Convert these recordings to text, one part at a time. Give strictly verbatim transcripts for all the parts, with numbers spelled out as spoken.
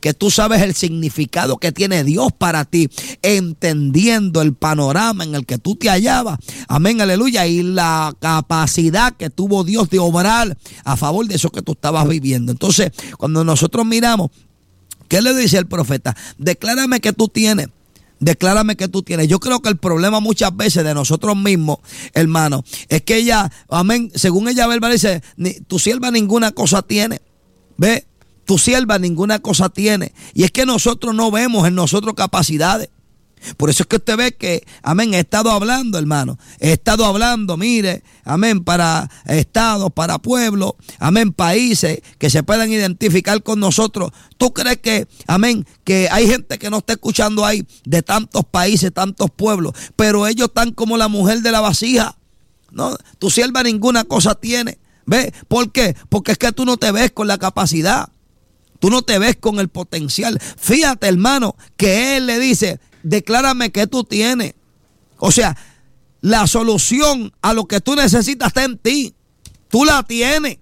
que tú sabes el significado que tiene Dios para ti, entendiendo el panorama en el que tú te hallabas, amén, aleluya, y la capacidad que tuvo Dios de obrar a favor de eso que tú estabas viviendo. Entonces, cuando nosotros miramos, ¿qué le dice el profeta? Declárame que tú tienes. Declárame que tú tienes. Yo creo que el problema muchas veces de nosotros mismos, hermano, es que ella, amén, según ella verba dice, tu sierva ninguna cosa tiene. Ve, tu sierva ninguna cosa tiene. Y es que nosotros no vemos en nosotros capacidades. Por eso es que usted ve que, amén, he estado hablando, hermano, he estado hablando, mire, amén, para estados, para pueblos, amén, países que se puedan identificar con nosotros. ¿Tú crees que, amén, que hay gente que no está escuchando ahí de tantos países, tantos pueblos, pero ellos están como la mujer de la vasija? No, tu sierva ninguna cosa tiene. ¿Ve? ¿Por qué? Porque es que tú no te ves con la capacidad, tú no te ves con el potencial. Fíjate, hermano, que él le dice, declárame que tú tienes. O sea, la solución a lo que tú necesitas está en ti. Tú la tienes.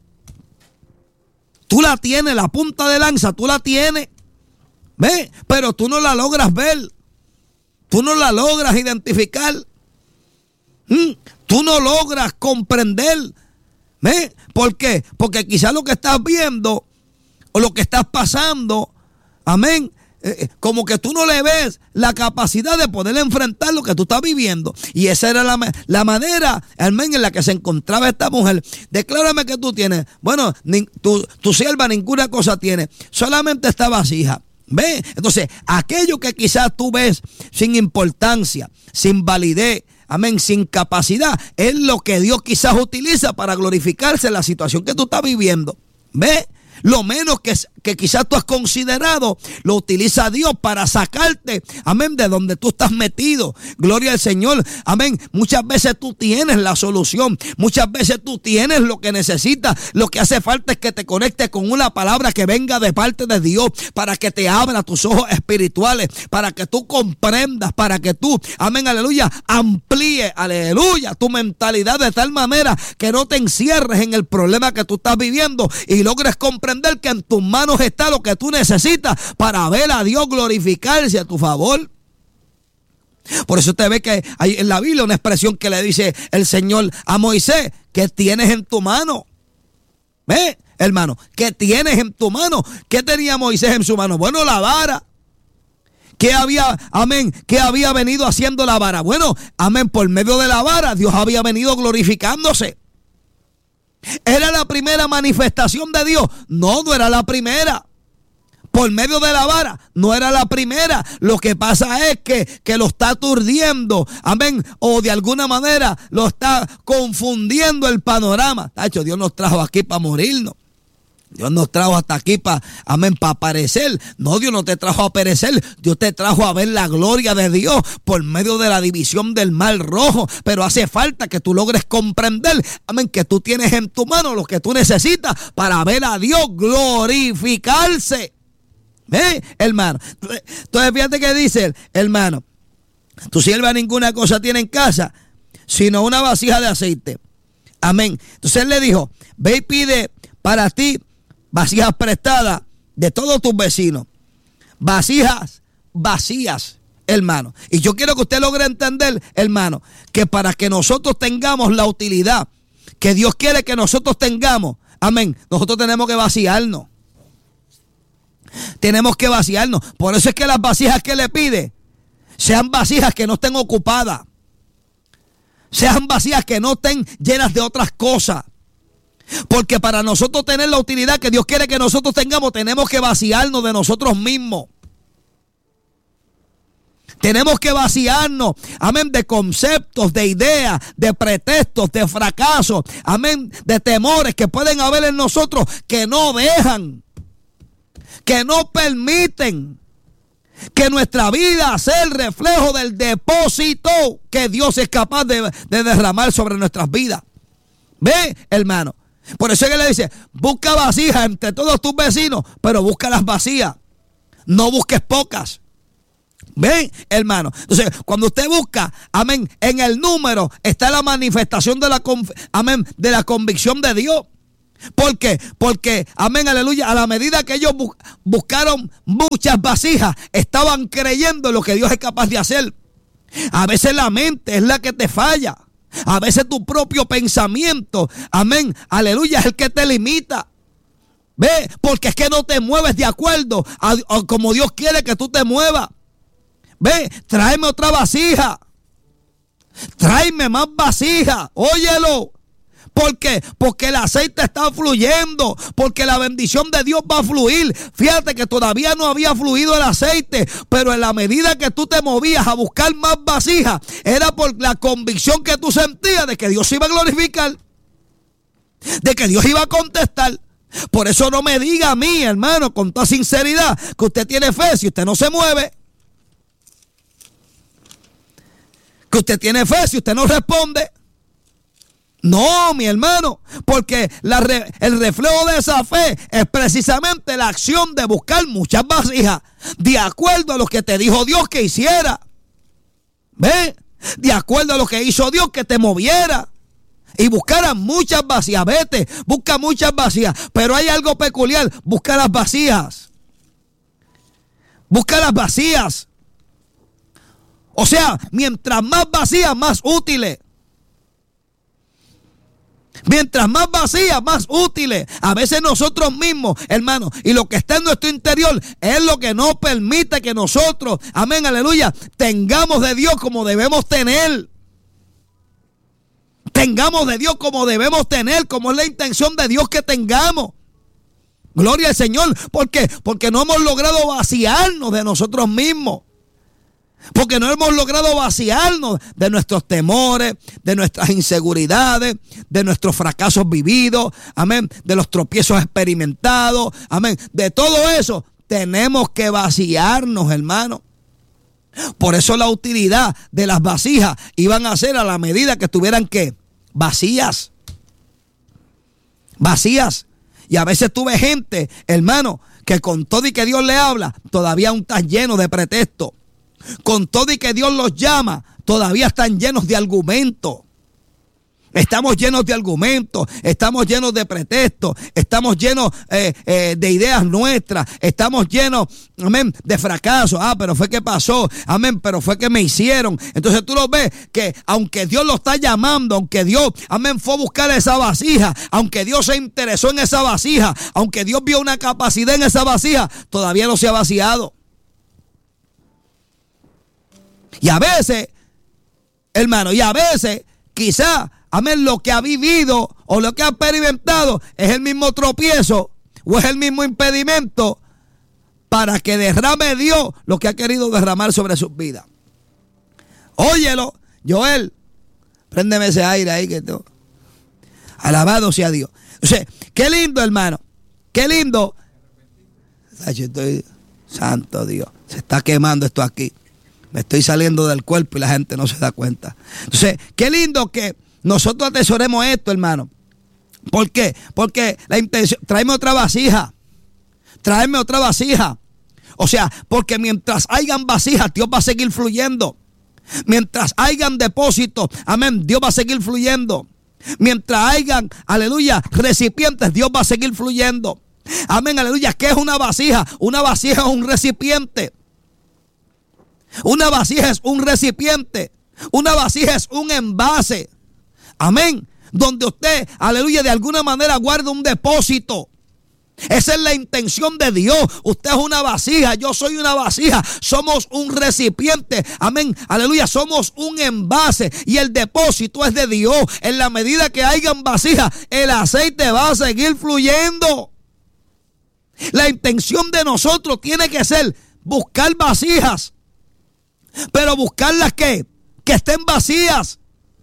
Tú la tienes, la punta de lanza, tú la tienes. ¿Ve? Pero tú no la logras ver. Tú no la logras identificar. ¿Mm? Tú no logras comprender. ¿Ve? ¿Por qué? Porque quizás lo que estás viendo o lo que estás pasando, amén, Eh, como que tú no le ves la capacidad de poder enfrentar lo que tú estás viviendo. Y esa era la, la manera, amén, en la que se encontraba esta mujer. Declárame que tú tienes. Bueno, ni, tu, tu sierva ninguna cosa tiene, solamente esta vasija. ¿Ve? Entonces, aquello que quizás tú ves sin importancia, sin validez, amén, sin capacidad, es lo que Dios quizás utiliza para glorificarse en la situación que tú estás viviendo. ¿Ve? Lo menos que, que quizás tú has considerado, lo utiliza Dios para sacarte, amén, de donde tú estás metido. Gloria al Señor, amén. Muchas veces tú tienes la solución, muchas veces tú tienes lo que necesitas. Lo que hace falta es que te conectes con una palabra que venga de parte de Dios, para que te abra tus ojos espirituales, para que tú comprendas, para que tú, amén, aleluya, amplíe, aleluya, tu mentalidad de tal manera que no te encierres en el problema que tú estás viviendo y logres comprender que en tus manos está lo que tú necesitas para ver a Dios glorificarse a tu favor. Por eso usted ve que hay en la Biblia una expresión que le dice el Señor a Moisés: ¿qué tienes en tu mano? ¿Ve, hermano? ¿Qué tienes en tu mano? ¿Qué tenía Moisés en su mano? Bueno, la vara. ¿Qué había, amén, qué había venido haciendo la vara? Bueno, amén, por medio de la vara Dios había venido glorificándose. ¿Era la primera manifestación de Dios? No, no era la primera. Por medio de la vara, no era la primera. Lo que pasa es que, que lo está aturdiendo, amén, o de alguna manera lo está confundiendo el panorama. Tacho, Dios nos trajo aquí para morirnos. Dios nos trajo hasta aquí para, amén, para perecer. No, Dios no te trajo a perecer. Dios te trajo a ver la gloria de Dios por medio de la división del Mar Rojo. Pero hace falta que tú logres comprender, amén, que tú tienes en tu mano lo que tú necesitas para ver a Dios glorificarse. ¿Eh, hermano? Entonces fíjate que dice, hermano, tu sierva ninguna cosa tiene en casa, sino una vasija de aceite. Amén. Entonces él le dijo, ve y pide para ti vasijas prestadas de todos tus vecinos. Vasijas vacías, hermano. Y yo quiero que usted logre entender, hermano, que para que nosotros tengamos la utilidad que Dios quiere que nosotros tengamos, amén, nosotros tenemos que vaciarnos. Tenemos que vaciarnos. Por eso es que las vasijas que le pide sean vasijas que no estén ocupadas, sean vasijas que no estén llenas de otras cosas. Porque para nosotros tener la utilidad que Dios quiere que nosotros tengamos, tenemos que vaciarnos de nosotros mismos. Tenemos que vaciarnos, amén, de conceptos, de ideas, de pretextos, de fracasos, amén, de temores que pueden haber en nosotros que no dejan, que no permiten que nuestra vida sea el reflejo del depósito que Dios es capaz de, de derramar sobre nuestras vidas. ¿Ve, hermano? Por eso es que le dice, busca vasijas entre todos tus vecinos, pero busca las vacías, no busques pocas. ¿Ven, hermano? Entonces, cuando usted busca, amén, en el número está la manifestación de la, amén, de la convicción de Dios. ¿Por qué? Porque, amén, aleluya, a la medida que ellos bu- buscaron muchas vasijas, estaban creyendo en lo que Dios es capaz de hacer. A veces la mente es la que te falla. A veces tu propio pensamiento, amén, aleluya, es el que te limita. Ve, porque es que no te mueves de acuerdo a, a como Dios quiere que tú te muevas. Ve, tráeme otra vasija. Tráeme más vasija. Óyelo. ¿Por qué? Porque el aceite está fluyendo, porque la bendición de Dios va a fluir. Fíjate que todavía no había fluido el aceite, pero en la medida que tú te movías a buscar más vasijas, era por la convicción que tú sentías de que Dios se iba a glorificar, de que Dios iba a contestar. Por eso no me diga a mí, hermano, con toda sinceridad, que usted tiene fe si usted no se mueve. Que usted tiene fe si usted no responde. No, mi hermano, porque la re, el reflejo de esa fe es precisamente la acción de buscar muchas vasijas de acuerdo a lo que te dijo Dios que hiciera. ¿Ve? De acuerdo a lo que hizo Dios, que te moviera y buscara muchas vasijas. Vete, busca muchas vasijas, pero hay algo peculiar: busca las vasijas. Busca las vasijas. O sea, mientras más vacías, más útiles. Mientras más vacías, más útiles. A veces nosotros mismos, hermanos, y lo que está en nuestro interior es lo que no permite que nosotros, amén, aleluya, tengamos de Dios como debemos tener. Tengamos de Dios como debemos tener, como es la intención de Dios que tengamos. Gloria al Señor. ¿Por qué? Porque no hemos logrado vaciarnos de nosotros mismos. Porque no hemos logrado vaciarnos de nuestros temores, de nuestras inseguridades, de nuestros fracasos vividos, amén, de los tropiezos experimentados, amén, de todo eso tenemos que vaciarnos, hermano. Por eso la utilidad de las vasijas iban a ser a la medida que estuvieran ¿qué? Vacías. Vacías. Y a veces tú ves gente, hermano, que con todo y que Dios le habla, todavía aún está lleno de pretextos. Con todo y que Dios los llama, todavía están llenos de argumentos. Estamos llenos de argumentos, estamos llenos de pretextos, estamos llenos eh, eh, de ideas nuestras, estamos llenos, amén, de fracasos. Ah, pero fue que pasó, amén, pero fue que me hicieron. Entonces tú lo ves que aunque Dios lo está llamando, aunque Dios, amén, fue a buscar esa vasija, aunque Dios se interesó en esa vasija, aunque Dios vio una capacidad en esa vasija, todavía no se ha vaciado. Y a veces, hermano, y a veces, quizá, amén, lo que ha vivido o lo que ha experimentado es el mismo tropiezo o es el mismo impedimento para que derrame Dios lo que ha querido derramar sobre sus vidas. Óyelo, Joel, préndeme ese aire ahí que tú. Alabado sea Dios. O sea, qué lindo, hermano, qué lindo. Ay, estoy, santo Dios, se está quemando esto aquí. Me estoy saliendo del cuerpo y la gente no se da cuenta. Entonces, qué lindo que nosotros atesoremos esto, hermano. ¿Por qué? Porque la intención, tráeme otra vasija. Tráeme otra vasija. O sea, porque mientras hayan vasijas, Dios va a seguir fluyendo. Mientras hayan depósitos, amén, Dios va a seguir fluyendo. Mientras hayan, aleluya, recipientes, Dios va a seguir fluyendo. Amén, aleluya. ¿Qué es una vasija? Una vasija es un recipiente. Una vasija es un recipiente. Una vasija es un envase. Amén. Donde usted, aleluya, de alguna manera guarda un depósito. Esa es la intención de Dios. Usted es una vasija, yo soy una vasija. Somos un recipiente. Amén. Aleluya, somos un envase. Y el depósito es de Dios. En la medida que hayan vasijas, el aceite va a seguir fluyendo. La intención de nosotros tiene que ser buscar vasijas. Pero buscarlas que, que estén vacías.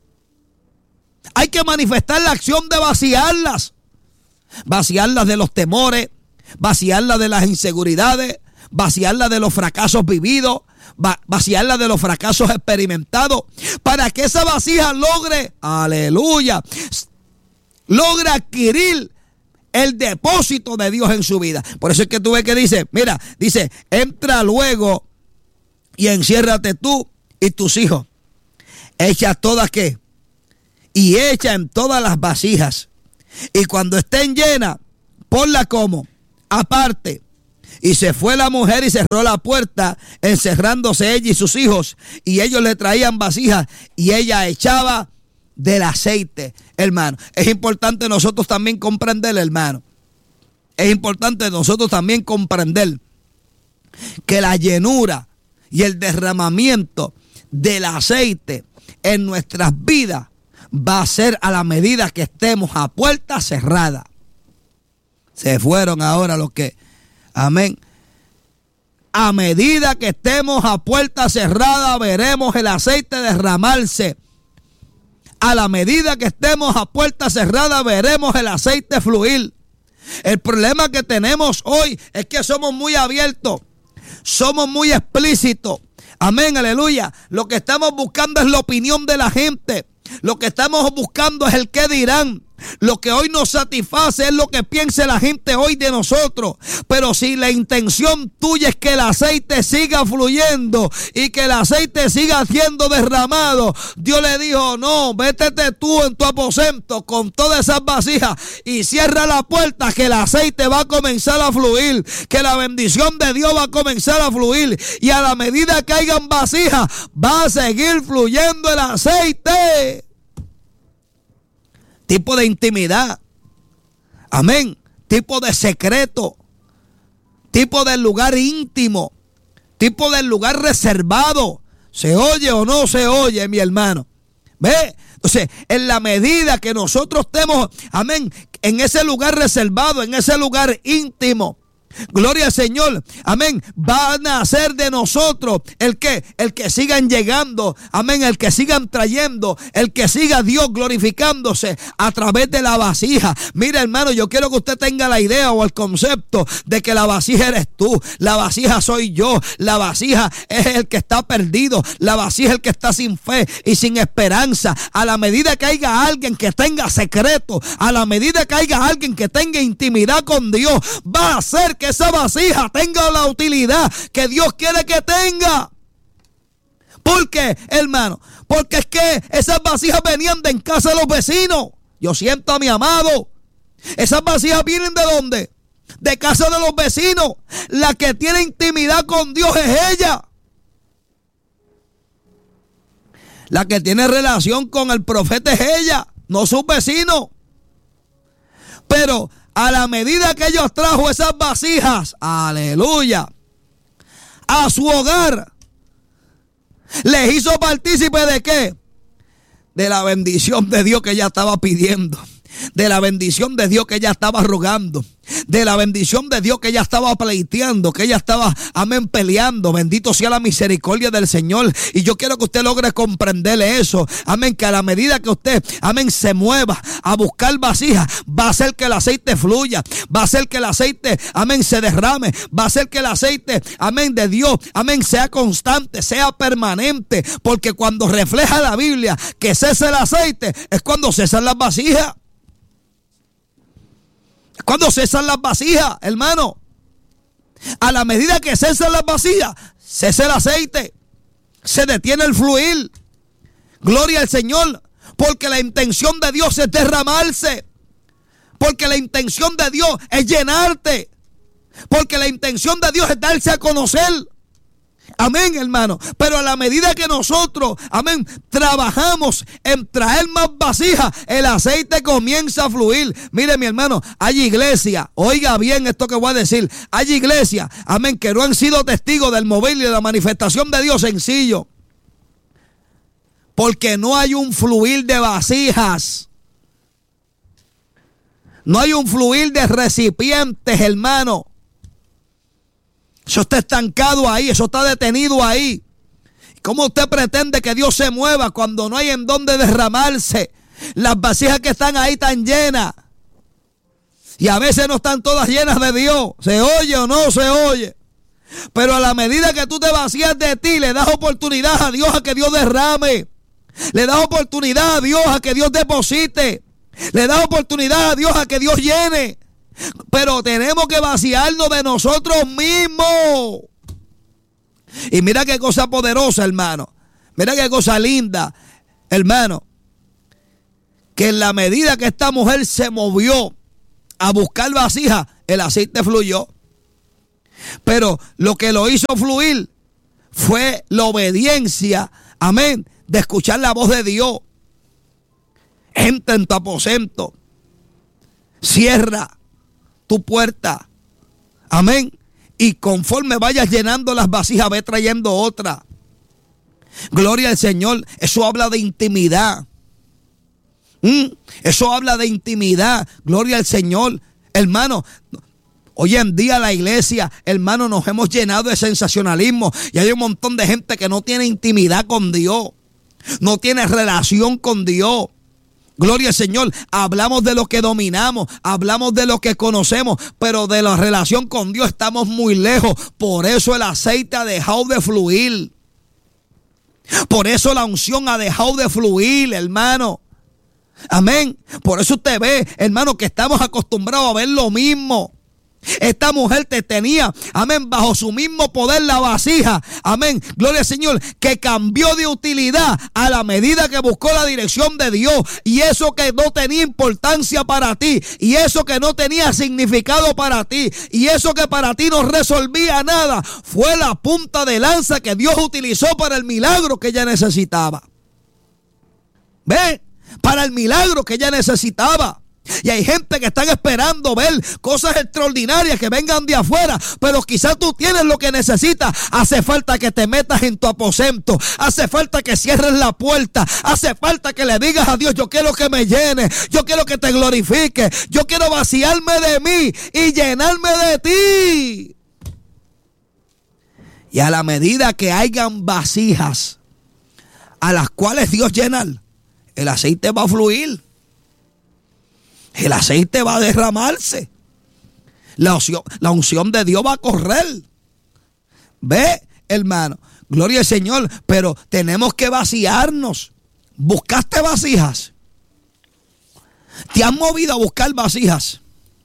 Hay que manifestar la acción de vaciarlas. Vaciarlas de los temores, vaciarlas de las inseguridades, vaciarlas de los fracasos vividos, va, vaciarlas de los fracasos experimentados, para que esa vasija logre, aleluya, logre adquirir el depósito de Dios en su vida. Por eso es que tú ves que dice, mira, dice, entra luego y enciérrate tú y tus hijos. Echa todas, ¿qué? Y echa en todas las vasijas Y cuando estén llenas, ponla como aparte. Y se fue la mujer y cerró la puerta, encerrándose ella y sus hijos. Y ellos le traían vasijas y ella echaba del aceite, hermano. Es importante nosotros también comprender, hermano. Es importante nosotros también comprender que la llenura y el derramamiento del aceite en nuestras vidas va a ser a la medida que estemos a puerta cerrada. Se fueron ahora los que, amén. A medida que estemos a puerta cerrada, veremos el aceite derramarse. A la medida que estemos a puerta cerrada, veremos el aceite fluir. El problema que tenemos hoy es que somos muy abiertos, somos muy explícitos. Amén, aleluya. Lo que estamos buscando es la opinión de la gente. Lo que estamos buscando es el qué dirán. Lo que hoy nos satisface es lo que piense la gente hoy de nosotros. Pero si la intención tuya es que el aceite siga fluyendo y que el aceite siga siendo derramado, Dios le dijo, no, vétete tú en tu aposento con todas esas vasijas y cierra la puerta, que el aceite va a comenzar a fluir, que la bendición de Dios va a comenzar a fluir, y a la medida que hayan vasijas va a seguir fluyendo el aceite. Tipo de intimidad, amén, tipo de secreto, tipo del lugar íntimo, tipo del lugar reservado. ¿Se oye o no se oye, mi hermano? ¿Ve? Entonces, en la medida que nosotros estemos, amén, en ese lugar reservado, en ese lugar íntimo, gloria al Señor, amén, van a hacer de nosotros el que, el que sigan llegando, amén, el que sigan trayendo, el que siga Dios glorificándose a través de la vasija. Mira, hermano, yo quiero que usted tenga la idea o el concepto de que la vasija eres tú, la vasija soy yo, la vasija es el que está perdido, la vasija es el que está sin fe y sin esperanza. A la medida que haya alguien que tenga secreto, a la medida que haya alguien que tenga intimidad con Dios, va a hacer que esa vasija tenga la utilidad que Dios quiere que tenga. ¿Por qué, hermano? Porque es que esas vasijas venían de en casa de los vecinos. Yo siento a mi amado. Esas vasijas vienen ¿de dónde? De casa de los vecinos. La que tiene intimidad con Dios es ella. La que tiene relación con el profeta es ella, no sus vecinos. Pero a la medida que ellos trajo esas vasijas, aleluya, a su hogar, les hizo partícipe de qué? De la bendición de Dios que ella estaba pidiendo, de la bendición de Dios que ella estaba rogando, de la bendición de Dios que ella estaba pleiteando, que ella estaba, amén, peleando. Bendito sea la misericordia del Señor. Y yo quiero que usted logre comprenderle eso, amén, que a la medida que usted, amén, se mueva a buscar vasijas, va a hacer que el aceite fluya, va a hacer que el aceite, amén, se derrame, va a hacer que el aceite, amén, de Dios, amén, sea constante, sea permanente, porque cuando refleja la Biblia que cesa el aceite, es cuando cesan las vasijas. Cuando cesan las vasijas, hermano, a la medida que cesan las vasijas, cesa el aceite, se detiene el fluir. Gloria al Señor, porque la intención de Dios es derramarse, porque la intención de Dios es llenarte, porque la intención de Dios es darse a conocer. Amén, hermano. Pero a la medida que nosotros, amén, trabajamos en traer más vasijas, el aceite comienza a fluir. Mire, mi hermano, hay iglesia, oiga bien esto que voy a decir, hay iglesia, amén, que no han sido testigos del mover y de la manifestación de Dios sencillo, porque no hay un fluir de vasijas, no hay un fluir de recipientes, hermano. Eso está estancado ahí, eso está detenido ahí. ¿Cómo usted pretende que Dios se mueva cuando no hay en dónde derramarse? Las vasijas que están ahí están llenas. Y a veces no están todas llenas de Dios. ¿Se oye o no se oye? Pero a la medida que tú te vacías de ti, le das oportunidad a Dios a que Dios derrame. Le das oportunidad a Dios a que Dios deposite. Le das oportunidad a Dios a que Dios llene. Pero tenemos que vaciarnos de nosotros mismos. Y mira qué cosa poderosa, hermano. Mira qué cosa linda, hermano. que en la medida que esta mujer se movió a buscar vasijas, el aceite fluyó. Pero lo que lo hizo fluir fue la obediencia, amén, de escuchar la voz de Dios. Entra en tu aposento, cierra tu puerta, amén, y conforme vayas llenando las vasijas, ve trayendo otra. Gloria al Señor. Eso habla de intimidad. Mm, eso habla de intimidad. Gloria al Señor. Hermano, hoy en día la iglesia, hermano, nos hemos llenado de sensacionalismo y hay un montón de gente que no tiene intimidad con Dios, no tiene relación con Dios. Gloria al Señor. Hablamos de lo que dominamos, hablamos de lo que conocemos, pero de la relación con Dios estamos muy lejos. Por eso el aceite ha dejado de fluir. Por eso la unción ha dejado de fluir, hermano. Amén. Por eso usted ve, hermano, que estamos acostumbrados a ver lo mismo. Esta mujer te tenía, amén, bajo su mismo poder la vasija, amén, gloria al Señor, que cambió de utilidad a la medida que buscó la dirección de Dios. Y eso que no tenía importancia para ti, y eso que no tenía significado para ti, y eso que para ti no resolvía nada, fue la punta de lanza que Dios utilizó para el milagro que ella necesitaba. ¿Ve? Para el milagro que ella necesitaba. Y hay gente que están esperando ver cosas extraordinarias que vengan de afuera, pero quizás tú tienes lo que necesitas. Hace falta que te metas en tu aposento, hace falta que cierres la puerta, hace falta que le digas a Dios: yo quiero que me llene, yo quiero que te glorifique, yo quiero vaciarme de mí y llenarme de ti. Y a la medida que hayan vasijas a las cuales Dios llena, el aceite va a fluir. El aceite va a derramarse. La unción, la unción de Dios va a correr. Ve, hermano. Gloria al Señor. Pero tenemos que vaciarnos. ¿Buscaste vasijas? ¿Te has movido a buscar vasijas?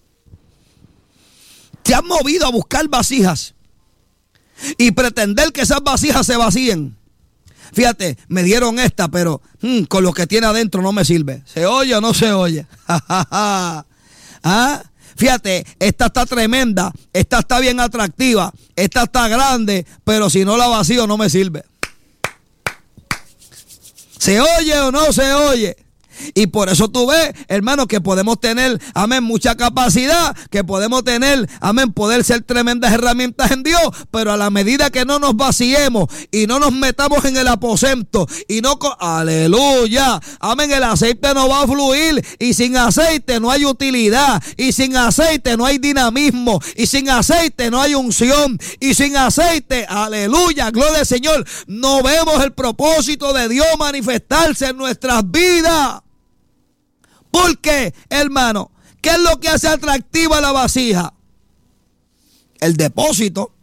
¿Te has movido a buscar vasijas? Y pretender que esas vasijas se vacíen. Fíjate, me dieron esta, pero hmm, con lo que tiene adentro no me sirve. ¿Se oye o no se oye? ¿Ah? Fíjate, esta está tremenda, esta está bien atractiva, esta está grande, pero si no la vacío no me sirve. ¿Se oye o no se oye? Y por eso tú ves, hermano, que podemos tener, amén, mucha capacidad, que podemos tener, amén, poder ser tremendas herramientas en Dios, pero a la medida que no nos vaciemos y no nos metamos en el aposento y no, aleluya, amén, el aceite no va a fluir, y sin aceite no hay utilidad, y sin aceite no hay dinamismo, y sin aceite no hay unción, y sin aceite, aleluya, gloria al Señor, no vemos el propósito de Dios manifestarse en nuestras vidas. ¿Por qué, hermano? ¿Qué es lo que hace atractiva la vasija? El depósito.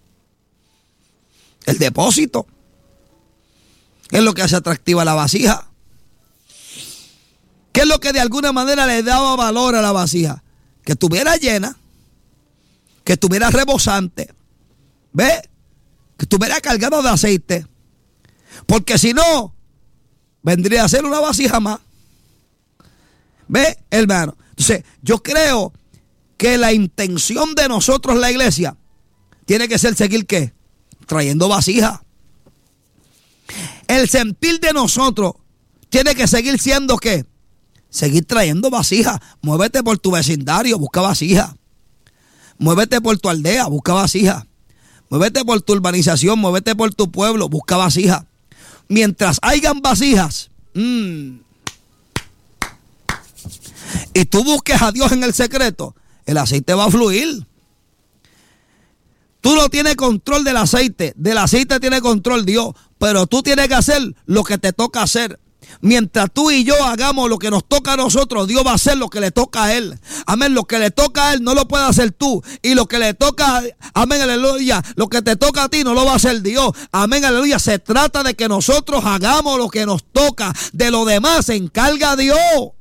El depósito. ¿Qué es lo que hace atractiva la vasija? ¿Qué es lo que de alguna manera le daba valor a la vasija? Que estuviera llena, que estuviera rebosante, ¿ve? Que estuviera cargada de aceite. Porque si no, vendría a ser una vasija más. ¿Ve, hermano? Entonces, yo creo que la intención de nosotros, la iglesia, tiene que ser seguir ¿qué? Trayendo vasijas. El sentir de nosotros tiene que seguir siendo ¿qué? Seguir trayendo vasijas. Muévete por tu vecindario, busca vasijas. Muévete por tu aldea, busca vasijas. Muévete por tu urbanización, muévete por tu pueblo, busca vasijas. Mientras hayan vasijas, mmm, y tú busques a Dios en el secreto, el aceite va a fluir. Tú no tienes control del aceite, del aceite tiene control Dios, pero tú tienes que hacer lo que te toca hacer. Mientras tú y yo hagamos lo que nos toca a nosotros, Dios va a hacer lo que le toca a Él. Amén, lo que le toca a Él no lo puede hacer tú. Y lo que le toca, amén, aleluya, lo que te toca a ti no lo va a hacer Dios. Amén, aleluya. Se trata de que nosotros hagamos lo que nos toca. De lo demás se encarga Dios.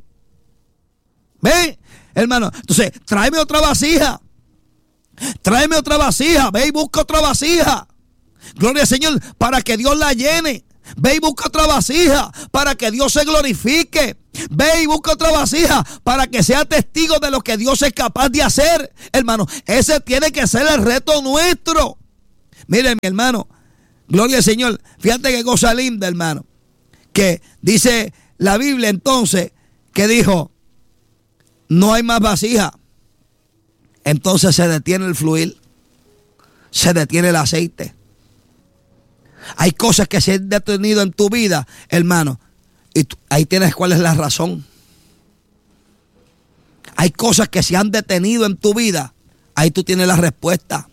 ¿Ven, hermano? Entonces, tráeme otra vasija. Tráeme otra vasija. Ve y busca otra vasija. Gloria al Señor, para que Dios la llene. Ve y busca otra vasija para que Dios se glorifique. Ve y busca otra vasija para que sea testigo de lo que Dios es capaz de hacer, hermano. Ese tiene que ser el reto nuestro. Miren, mi hermano, gloria al Señor. Fíjate qué cosa linda, hermano. Que dice la Biblia entonces que dijo, no hay más vasija. Entonces se detiene el fluir, se detiene el aceite. Hay cosas que se han detenido en tu vida, hermano. Y tú, ahí tienes cuál es la razón. Hay cosas que se han detenido en tu vida. Ahí tú tienes la respuesta.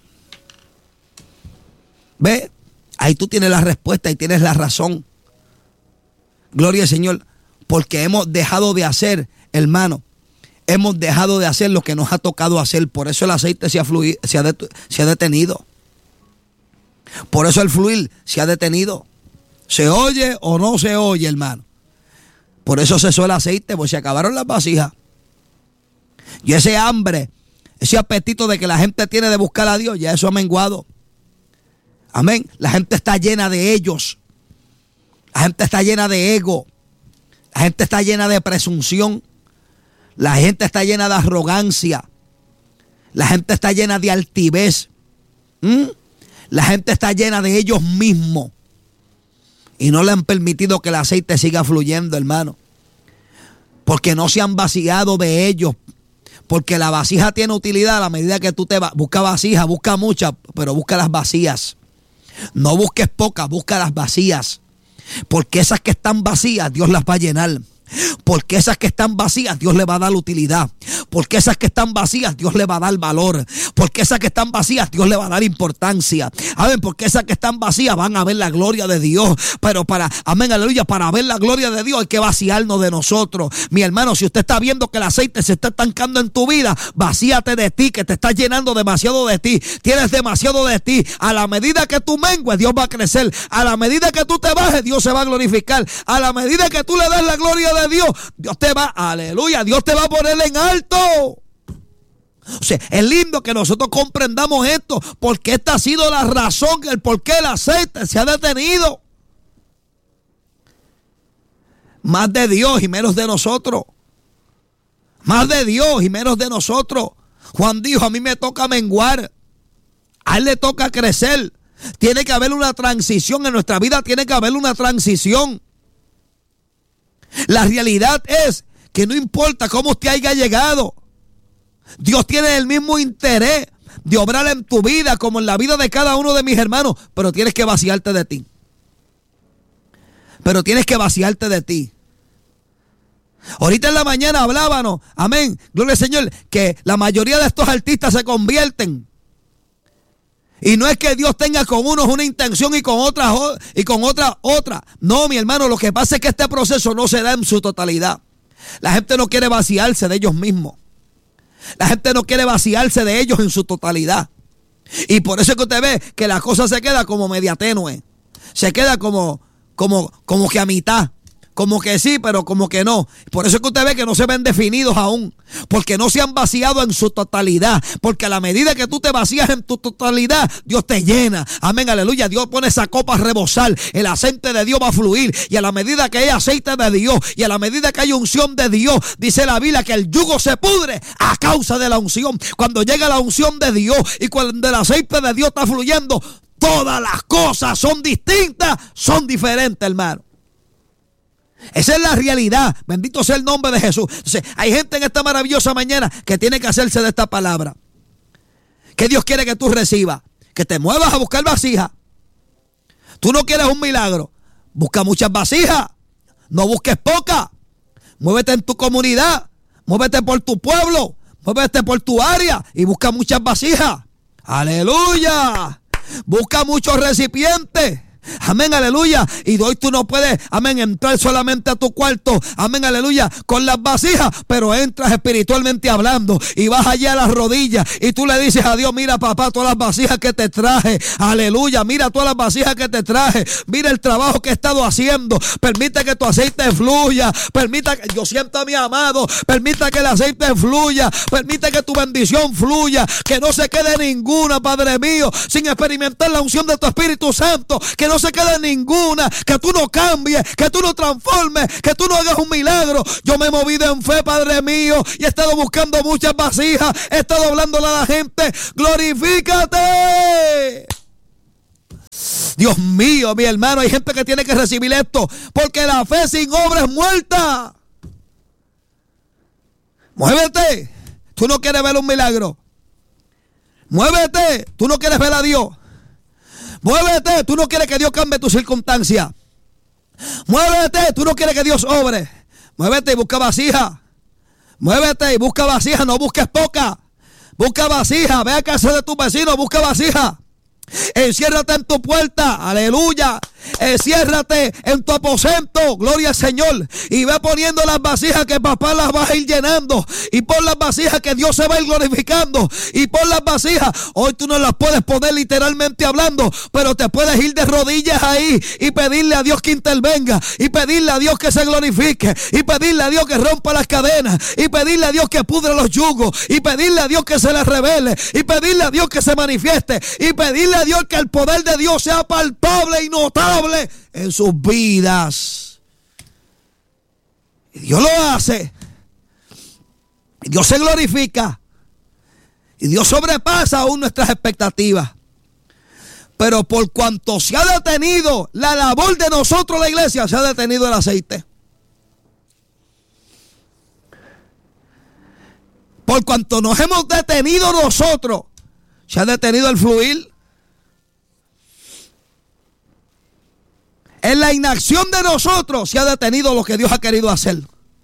¿Ve? Ahí tú tienes la respuesta y tienes la razón. Gloria al Señor. Porque hemos dejado de hacer, hermano. Hemos dejado de hacer lo que nos ha tocado hacer. Por eso el aceite se ha, fluido, se ha, det, se ha detenido. Por eso el fluir se ha detenido. ¿Se oye o no se oye, hermano? Por eso cesó el aceite, pues se acabaron las vasijas. Y ese hambre, ese apetito de que la gente tiene de buscar a Dios, ya eso ha menguado. Amén. La gente está llena de ellos. La gente está llena de ego. La gente está llena de presunción. La gente está llena de arrogancia. La gente está llena de altivez. ¿Mm? La gente está llena de ellos mismos. Y no le han permitido que el aceite siga fluyendo, hermano. Porque no se han vaciado de ellos. Porque la vasija tiene utilidad a la medida que tú te vas. Busca vasija, busca muchas, pero busca las vacías. No busques pocas, busca las vacías. Porque esas que están vacías, Dios las va a llenar. Porque esas que están vacías, Dios le va a dar utilidad. Porque esas que están vacías, Dios le va a dar valor. Porque esas que están vacías, Dios le va a dar importancia. Amén, porque esas que están vacías van a ver la gloria de Dios. Pero para, amén, aleluya, para ver la gloria de Dios hay que vaciarnos de nosotros. Mi hermano, si usted está viendo que el aceite se está estancando en tu vida, vacíate de ti, que te estás llenando demasiado de ti. Tienes demasiado de ti. A la medida que tú mengues, Dios va a crecer. A la medida que tú te bajes, Dios se va a glorificar. A la medida que tú le das la gloria de Dios, Dios te va, aleluya, Dios te va a poner en alto. O sea, es lindo que nosotros comprendamos esto, porque esta ha sido la razón, el por qué el aceite se ha detenido. Más de Dios y menos de nosotros. Más de Dios y menos de nosotros. Juan dijo, a mí me toca menguar, a él le toca crecer. Tiene que haber una transición en nuestra vida, tiene que haber una transición. La realidad es que no importa cómo usted haya llegado, Dios tiene el mismo interés de obrar en tu vida como en la vida de cada uno de mis hermanos, pero tienes que vaciarte de ti. Pero tienes que vaciarte de ti. Ahorita en la mañana hablábamos, amén, gloria al Señor, que la mayoría de estos artistas se convierten. Y no es que Dios tenga con unos una intención y con otras y con otra otra. No, mi hermano, lo que pasa es que este proceso no se da en su totalidad. La gente no quiere vaciarse de ellos mismos. La gente no quiere vaciarse de ellos en su totalidad. Y por eso es que usted ve que la cosa se queda como media tenue. Se queda como, como, como que a mitad. Como que sí, pero como que no. Por eso es que usted ve que no se ven definidos aún. Porque no se han vaciado en su totalidad. Porque a la medida que tú te vacías en tu totalidad, Dios te llena. Amén, aleluya. Dios pone esa copa a rebosar. El aceite de Dios va a fluir. Y a la medida que hay aceite de Dios, y a la medida que hay unción de Dios, dice la Biblia que el yugo se pudre a causa de la unción. Cuando llega la unción de Dios y cuando el aceite de Dios está fluyendo, todas las cosas son distintas, son diferentes, hermano. Esa es la realidad. Bendito sea el nombre de Jesús. Entonces, hay gente en esta maravillosa mañana que tiene que hacerse de esta palabra. Que Dios quiere que tú recibas. Que te muevas a buscar vasijas. Tú no quieres un milagro. Busca muchas vasijas. No busques pocas. Muévete en tu comunidad. Muévete por tu pueblo. Muévete por tu área. Y busca muchas vasijas. Aleluya. Busca muchos recipientes. Amén, aleluya. Y hoy tú no puedes, amén, entrar solamente a tu cuarto, amén, aleluya, con las vasijas, pero entras espiritualmente hablando y vas allá a las rodillas y tú le dices a Dios, mira papá, todas las vasijas que te traje, aleluya, mira todas las vasijas que te traje, mira el trabajo que he estado haciendo, permite que tu aceite fluya, permita que, yo siento a mi amado, permita que el aceite fluya, permite que tu bendición fluya, que no se quede ninguna, Padre mío, sin experimentar la unción de tu Espíritu Santo, que no no se quede ninguna, que tú no cambies, que tú no transformes, que tú no hagas un milagro. Yo me he movido en fe, Padre mío, y he estado buscando muchas vasijas, he estado hablándole a la gente, glorifícate. Dios mío, mi hermano, hay gente que tiene que recibir esto, porque la fe sin obra es muerta. Muévete, tú no quieres ver un milagro. Muévete, tú no quieres ver a Dios. Muévete, tú no quieres que Dios cambie tu circunstancia. Muévete, tú no quieres que Dios obre. Muévete y busca vasija. Muévete y busca vasija, no busques poca. Busca vasija, ve a casa de tu vecino, busca vasija. Enciérrate en tu puerta, aleluya. Enciérrate en tu aposento, gloria al Señor, y ve poniendo las vasijas que papá las va a ir llenando, y pon las vasijas que Dios se va a ir glorificando, y pon las vasijas. Hoy tú no las puedes poner literalmente hablando, pero te puedes ir de rodillas ahí y pedirle a Dios que intervenga, y pedirle a Dios que se glorifique, y pedirle a Dios que rompa las cadenas, y pedirle a Dios que pudre los yugos, y pedirle a Dios que se les revele, y pedirle a Dios que se manifieste, y pedirle a Dios que el poder de Dios sea palpable y notable en sus vidas. Y Dios lo hace. Y Dios se glorifica. Y Dios sobrepasa aún nuestras expectativas. Pero por cuanto se ha detenido la labor de nosotros, la iglesia, se ha detenido el aceite. Por cuanto nos hemos detenido nosotros, se ha detenido el fluir. En la inacción de nosotros se ha detenido lo que Dios ha querido hacer.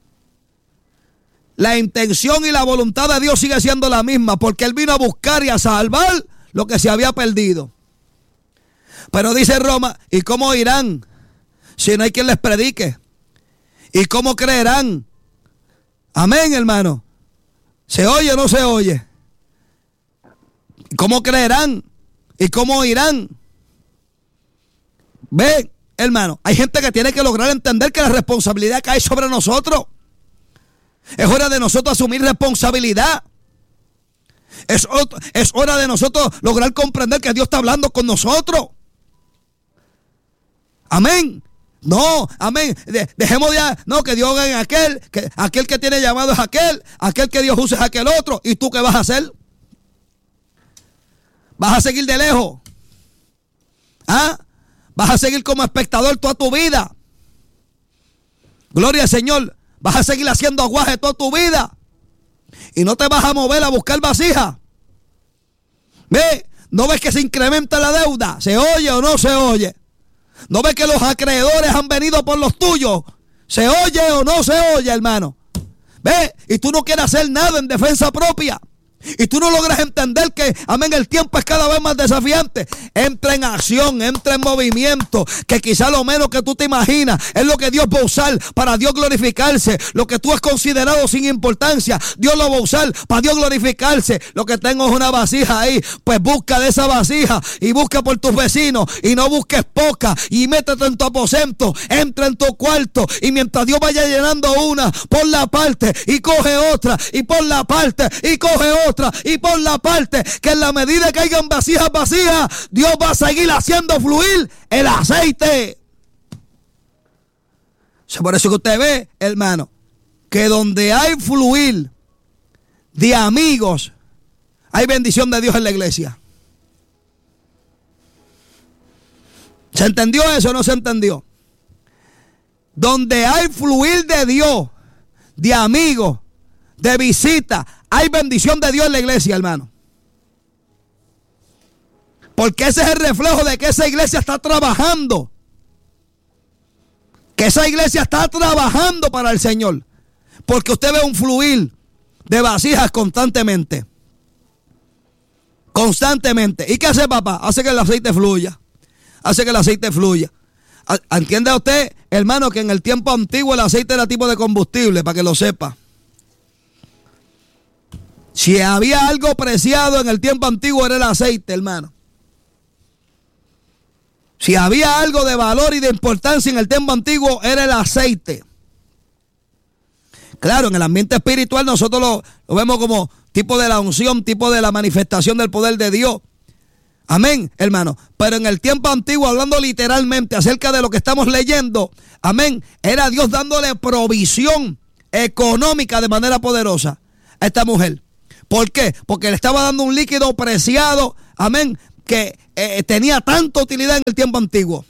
La intención y la voluntad de Dios sigue siendo la misma, porque Él vino a buscar y a salvar lo que se había perdido. Pero dice Roma, ¿y cómo irán si no hay quien les predique? ¿Y cómo creerán? Amén, hermano. ¿Se oye o no se oye? ¿Cómo creerán? ¿Y cómo irán? Ven, hermano, hay gente que tiene que lograr entender que la responsabilidad cae sobre nosotros. Es hora de nosotros asumir responsabilidad. Es, es hora de nosotros lograr comprender que Dios está hablando con nosotros. Amén. No, amén. De, dejemos de, no, que Dios haga en aquel, que aquel que tiene llamado es aquel, aquel que Dios usa es aquel otro. ¿Y tú qué vas a hacer? ¿Vas a seguir de lejos? ¿Ah? ¿Vas a seguir como espectador toda tu vida? Gloria al Señor. ¿Vas a seguir haciendo aguaje toda tu vida? Y no te vas a mover a buscar vasija. ¿Ve? ¿No ves que se incrementa la deuda? ¿Se oye o no se oye? ¿No ves que los acreedores han venido por los tuyos? ¿Se oye o no se oye, hermano? ¿Ve? Y tú no quieres hacer nada en defensa propia. Y tú no logras entender que, amén, el tiempo es cada vez más desafiante. Entra en acción, entra en movimiento, que quizá lo menos que tú te imaginas es lo que Dios va a usar para Dios glorificarse. Lo que tú has considerado sin importancia, Dios lo va a usar para Dios glorificarse. Lo que tengo es una vasija ahí, pues busca de esa vasija y busca por tus vecinos y no busques poca, y métete en tu aposento, entra en tu cuarto, y mientras Dios vaya llenando una, pon la parte y coge otra, y pon la parte y coge otra, y por la parte, que en la medida que hayan vasijas vacías, Dios va a seguir haciendo fluir el aceite. Es por eso que usted ve, hermano, que donde hay fluir de amigos, hay bendición de Dios en la iglesia. ¿Se entendió eso o no se entendió? Donde hay fluir de Dios, de amigos, de visita, hay bendición de Dios en la iglesia, hermano. Porque ese es el reflejo de que esa iglesia está trabajando. Que esa iglesia está trabajando para el Señor. Porque usted ve un fluir de vasijas constantemente. Constantemente. ¿Y qué hace, papá? Hace que el aceite fluya. Hace que el aceite fluya. ¿Entiende usted, hermano, que en el tiempo antiguo el aceite era tipo de combustible? Para que lo sepa. Si había algo preciado en el tiempo antiguo era el aceite, hermano. Si había algo de valor y de importancia en el tiempo antiguo era el aceite. Claro, en el ambiente espiritual nosotros lo, lo vemos como tipo de la unción, tipo de la manifestación del poder de Dios. Amén, hermano. Pero en el tiempo antiguo, hablando literalmente acerca de lo que estamos leyendo, amén, era Dios dándole provisión económica de manera poderosa a esta mujer. ¿Por qué? Porque le estaba dando un líquido preciado, amén, que eh, tenía tanta utilidad en el tiempo antiguo.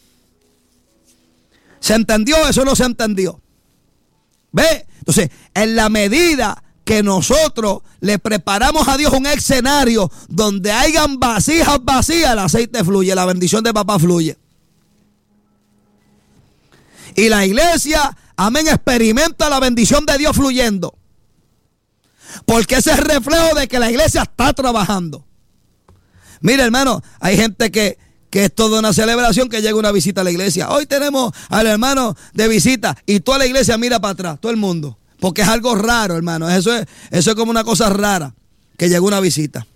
¿Se entendió? Eso no se entendió. ¿Ve? Entonces, en la medida que nosotros le preparamos a Dios un escenario donde hayan vasijas vacías, el aceite fluye, la bendición de papá fluye. Y la iglesia, amén, experimenta la bendición de Dios fluyendo. Porque ese es el reflejo de que la iglesia está trabajando. Mira, hermano, hay gente que, que es toda una celebración que llega una visita a la iglesia. Hoy tenemos al hermano de visita y toda la iglesia mira para atrás, todo el mundo. Porque es algo raro, hermano. Eso es, eso es como una cosa rara, que llegó una visita.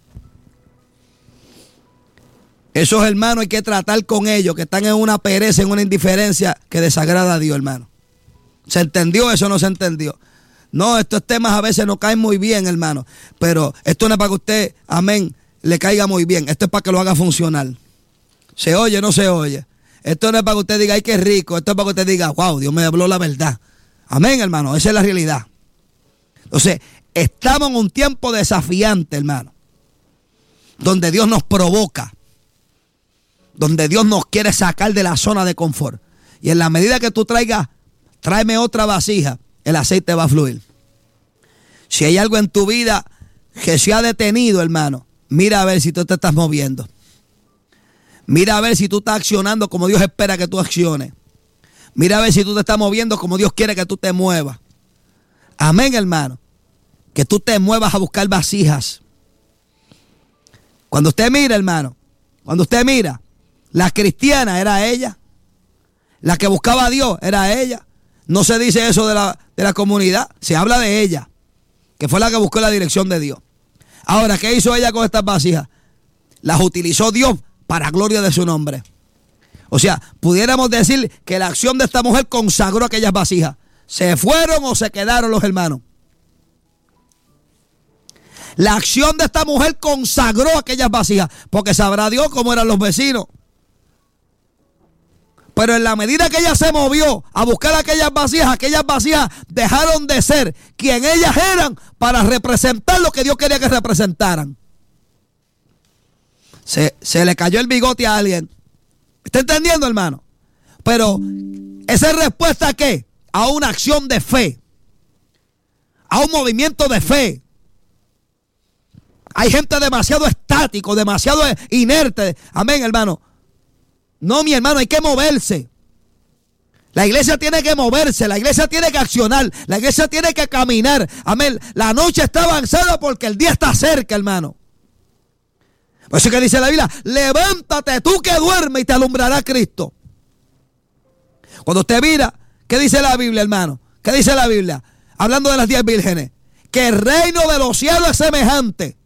Esos hermanos hay que tratar con ellos, que están en una pereza, en una indiferencia que desagrada a Dios, hermano. ¿Se entendió? Eso no se entendió. No, estos temas a veces no caen muy bien, hermano. Pero esto no es para que usted, amén, le caiga muy bien. Esto es para que lo haga funcionar. ¿Se oye o no se oye? Esto no es para que usted diga, ay, qué rico. Esto es para que usted diga, wow, Dios me habló la verdad. Amén, hermano, esa es la realidad. Entonces, estamos en un tiempo desafiante, hermano, donde Dios nos provoca, donde Dios nos quiere sacar de la zona de confort. Y en la medida que tú traigas, tráeme otra vasija, el aceite va a fluir. Si hay algo en tu vida que se ha detenido, hermano, mira a ver si tú te estás moviendo. Mira a ver si tú estás accionando como Dios espera que tú acciones. Mira a ver si tú te estás moviendo como Dios quiere que tú te muevas. Amén, hermano. Que tú te muevas a buscar vasijas. Cuando usted mira, hermano, cuando usted mira, la cristiana era ella. La que buscaba a Dios era ella. No se dice eso de la, de la comunidad. Se habla de ella, que fue la que buscó la dirección de Dios. Ahora, ¿qué hizo ella con estas vasijas? Las utilizó Dios para gloria de su nombre. O sea, pudiéramos decir que la acción de esta mujer consagró aquellas vasijas. ¿Se fueron o se quedaron los hermanos? La acción de esta mujer consagró aquellas vasijas, porque sabrá Dios cómo eran los vecinos. Pero en la medida que ella se movió a buscar aquellas vasijas, aquellas vasijas dejaron de ser quien ellas eran para representar lo que Dios quería que representaran. Se, se le cayó el bigote a alguien. ¿Está entendiendo, hermano? Pero esa es respuesta a qué? A una acción de fe. A un movimiento de fe. Hay gente demasiado estático, demasiado inerte. Amén, hermano. No, mi hermano, hay que moverse. La iglesia tiene que moverse, la iglesia tiene que accionar, la iglesia tiene que caminar. Amén. La noche está avanzada porque el día está cerca, hermano. Por eso que dice la Biblia, levántate tú que duermes y te alumbrará Cristo. Cuando usted mira, ¿qué dice la Biblia, hermano? ¿Qué dice la Biblia? Hablando de las diez vírgenes, que el reino de los cielos es semejante.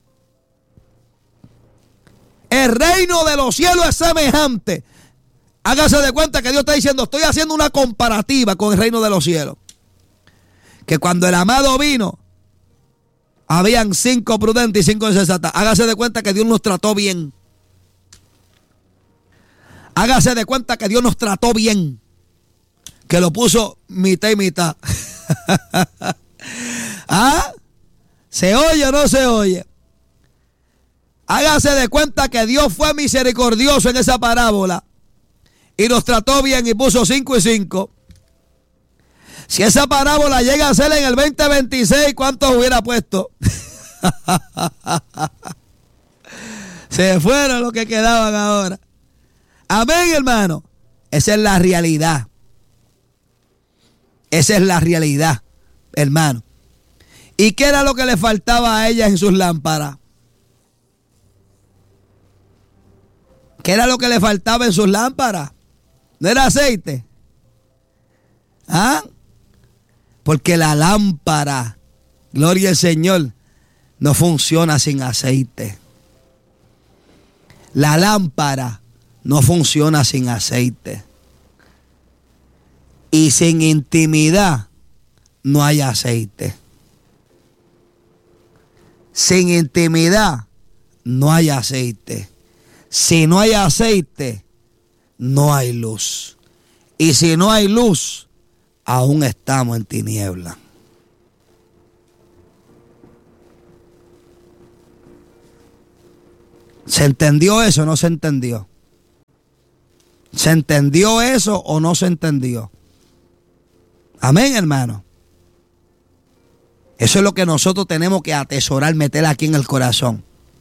El reino de los cielos es semejante. Hágase de cuenta que Dios está diciendo, estoy haciendo una comparativa con el reino de los cielos. Que cuando el amado vino, habían cinco prudentes y cinco insensatas. Hágase de cuenta que Dios nos trató bien. Hágase de cuenta que Dios nos trató bien. Que lo puso mitad y mitad. ¿Ah? ¿Se oye o no se oye? Hágase de cuenta que Dios fue misericordioso en esa parábola y nos trató bien y puso cinco y cinco. Si esa parábola llega a ser en el veinte veintiséis, ¿cuántos hubiera puesto? Se fueron los que quedaban ahora. Amén, hermano. Esa es la realidad. Esa es la realidad, hermano. ¿Y qué era lo que le faltaba a ellas en sus lámparas? ¿Qué era lo que le faltaba en sus lámparas? ¿No era aceite? ¿Ah? Porque la lámpara, gloria al Señor, no funciona sin aceite. La lámpara no funciona sin aceite. Y sin intimidad no hay aceite. Sin intimidad no hay aceite. Si no hay aceite, no hay luz. Y si no hay luz, aún estamos en tinieblas. ¿Se entendió eso o no se entendió? ¿Se entendió eso o no se entendió? Amén, hermano. Eso es lo que nosotros tenemos que atesorar, meter aquí en el corazón.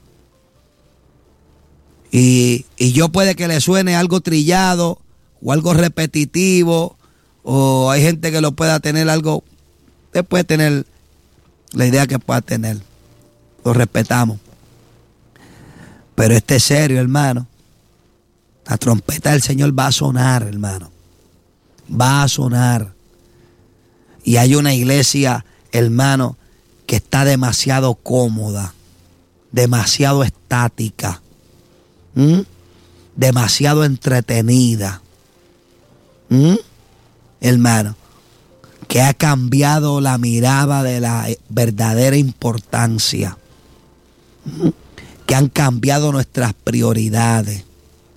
Y, y yo puede que le suene algo trillado o algo repetitivo, o hay gente que lo pueda tener algo, usted puede tener la idea que pueda tener. Lo respetamos. Pero este es serio, hermano. La trompeta del Señor va a sonar, hermano. Va a sonar. Y hay una iglesia, hermano, que está demasiado cómoda, demasiado estática, ¿Mm? demasiado entretenida, ¿Mm? hermano, que ha cambiado la mirada de la verdadera importancia, ¿Mm? que han cambiado nuestras prioridades.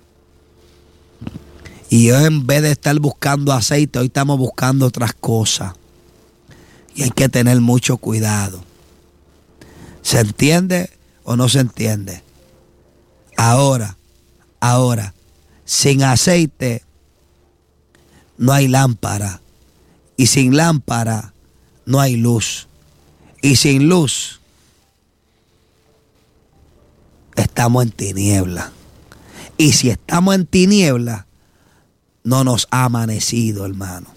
Y hoy, en vez de estar buscando aceite, hoy estamos buscando otras cosas. Y hay que tener mucho cuidado. ¿Se entiende o no se entiende? Ahora, ahora, sin aceite no hay lámpara. Y sin lámpara no hay luz. Y sin luz estamos en tiniebla. Y si estamos en tiniebla, no nos ha amanecido, hermano.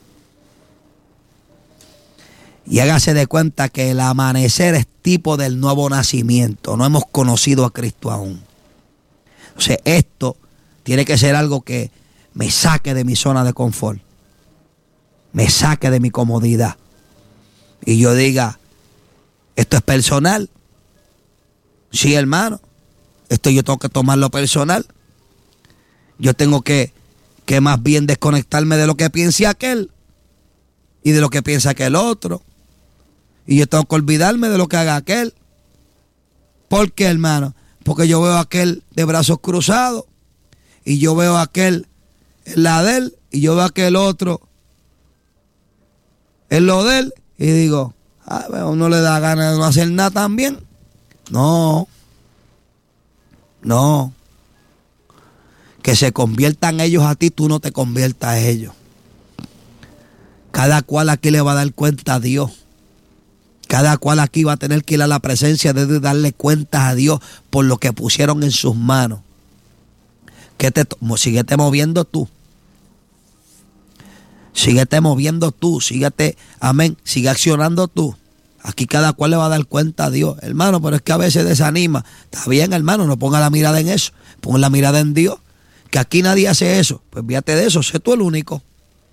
Y hágase de cuenta que el amanecer es tipo del nuevo nacimiento. No hemos conocido a Cristo aún. O sea, esto tiene que ser algo que me saque de mi zona de confort. Me saque de mi comodidad. Y yo diga, esto es personal. Sí, hermano. Esto yo tengo que tomarlo personal. Yo tengo que, que más bien desconectarme de lo que piense aquel y de lo que piensa aquel otro. Y yo tengo que olvidarme de lo que haga aquel. ¿Por qué, hermano? Porque yo veo a aquel de brazos cruzados y yo veo a aquel en la de él y yo veo a aquel otro en lo de él y digo, ah, uno le da ganas de no hacer nada también. No, no. Que se conviertan ellos a ti, tú no te conviertas a ellos. Cada cual aquí le va a dar cuenta a Dios. Cada cual aquí va a tener que ir a la presencia de Dios y darle cuentas a Dios por lo que pusieron en sus manos. Que te, síguete moviendo tú. Síguete moviendo tú. Síguete, amén. Sigue accionando tú. Aquí cada cual le va a dar cuenta a Dios. Hermano, pero es que a veces desanima. Está bien, hermano, no ponga la mirada en eso. Ponga la mirada en Dios. Que aquí nadie hace eso. Pues fíjate de eso. Sé tú el único.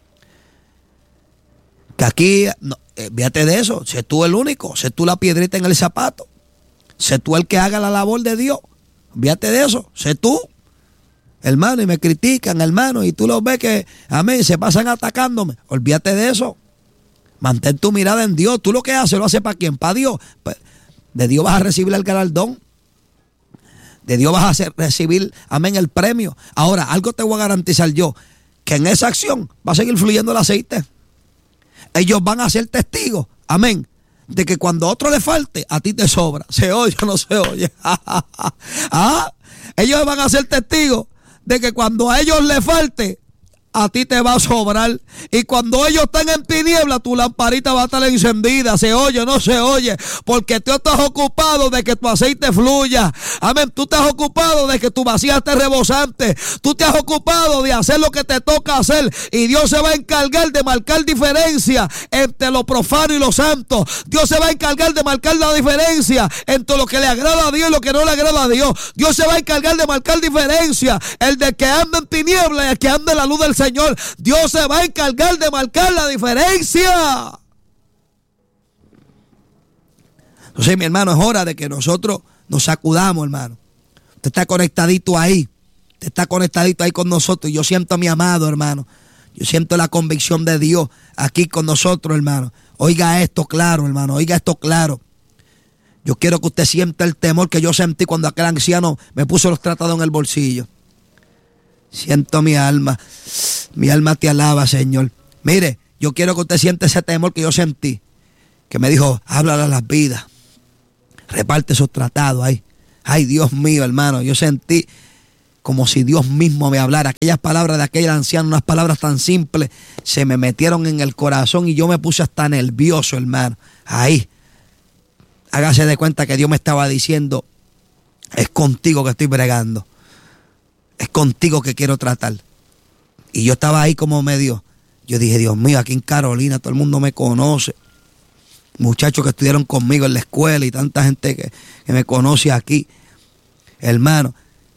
Que aquí, no, eh, fíjate de eso. Sé tú el único. Sé tú la piedrita en el zapato. Sé tú el que haga la labor de Dios. Fíjate de eso. Sé tú. Hermano, y me critican, hermano. Y tú los ves que, amén, se pasan atacándome. Olvídate de eso. Mantén tu mirada en Dios. Tú lo que haces, lo haces para quién, para Dios. Pues, de Dios vas a recibir el galardón. De Dios vas a hacer, recibir, amén, el premio. Ahora, algo te voy a garantizar yo. Que en esa acción va a seguir fluyendo el aceite. Ellos van a ser testigos, amén, de que cuando a otro le falte, a ti te sobra. ¿Se oye o no se oye? ¿Ah? Ellos van a ser testigos de que cuando a ellos le falte, a ti te va a sobrar. Y cuando ellos están en tiniebla, tu lamparita va a estar encendida. ¿Se oye o no se oye? Porque tú estás ocupado de que tu aceite fluya. Amén. Tú estás ocupado de que tu vasija esté rebosante. Tú te has ocupado de hacer lo que te toca hacer. Y Dios se va a encargar de marcar diferencia entre lo profano y lo santo. Dios se va a encargar de marcar la diferencia entre lo que le agrada a Dios y lo que no le agrada a Dios. Dios se va a encargar de marcar diferencia. El de que anda en tiniebla y el que anda en la luz del Señor. Dios se va a encargar de marcar la diferencia. Entonces, mi hermano, es hora de que nosotros nos sacudamos, hermano. Usted está conectadito ahí. Usted está conectadito ahí con nosotros. Yo siento a mi amado, hermano. Yo siento la convicción de Dios aquí con nosotros, hermano. Oiga esto claro, hermano. Oiga esto claro. Yo quiero que usted sienta el temor que yo sentí cuando aquel anciano me puso los tratados en el bolsillo. Siento mi alma. Mi alma te alaba, Señor. Mire, yo quiero que usted sienta ese temor que yo sentí. Que me dijo, háblale a las vidas. Reparte esos tratados ahí. Ay, Dios mío, hermano. Yo sentí como si Dios mismo me hablara. Aquellas palabras de aquel anciano, unas palabras tan simples, se me metieron en el corazón y yo me puse hasta nervioso, hermano. Ahí. Hágase de cuenta que Dios me estaba diciendo, es contigo que estoy bregando. Es contigo que quiero tratar. Y yo estaba ahí como medio. Yo dije, Dios mío, aquí en Carolina todo el mundo me conoce. Muchachos que estudiaron conmigo en la escuela y tanta gente que, que me conoce aquí. Hermano.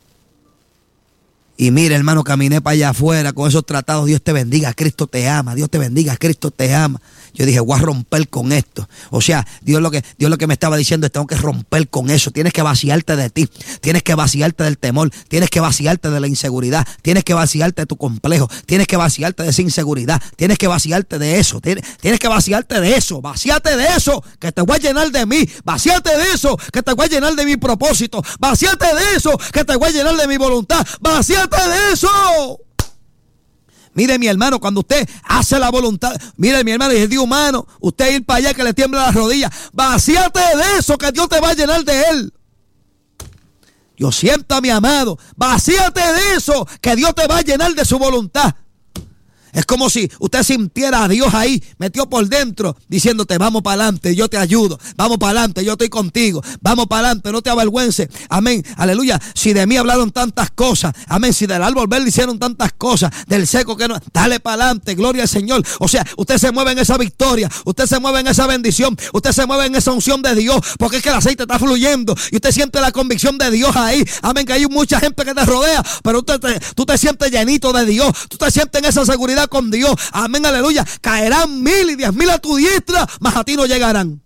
Y mire, hermano, caminé para allá afuera con esos tratados. Dios te bendiga, Cristo te ama. Dios te bendiga, Cristo te ama. Yo dije, voy a romper con esto. O sea, Dios lo que, Dios lo que me estaba diciendo es, tengo que romper con eso. Tienes que vaciarte de ti. Tienes que vaciarte del temor. Tienes que vaciarte de la inseguridad. Tienes que vaciarte de tu complejo. Tienes que vaciarte de esa inseguridad. Tienes que vaciarte de eso. Tienes, tienes que vaciarte de eso. Vacíate de eso, que te voy a llenar de mí. Vacíate de eso, que te voy a llenar de mi propósito. Vacíate de eso, que te voy a llenar de mi voluntad. Vacíate de eso. Mire, mi hermano, cuando usted hace la voluntad, mire, mi hermano, y es Dios humano, usted ir para allá que le tiembla las rodillas. Vacíate de eso, que Dios te va a llenar de él. Yo siento a mi amado, vacíate de eso, que Dios te va a llenar de su voluntad. Es como si usted sintiera a Dios ahí, metió por dentro, diciéndote, vamos para adelante, yo te ayudo, vamos para adelante, yo estoy contigo, vamos para adelante, no te avergüences, amén, aleluya. Si de mí hablaron tantas cosas, amén, si del árbol verde hicieron tantas cosas, del seco que no, dale para adelante, gloria al Señor. O sea, usted se mueve en esa victoria, usted se mueve en esa bendición, usted se mueve en esa unción de Dios, porque es que el aceite está fluyendo y usted siente la convicción de Dios ahí, amén, que hay mucha gente que te rodea, pero usted te, tú te sientes llenito de Dios, tú te sientes en esa seguridad con Dios, amén, aleluya. Caerán mil y diez mil a tu diestra, mas a ti no llegarán.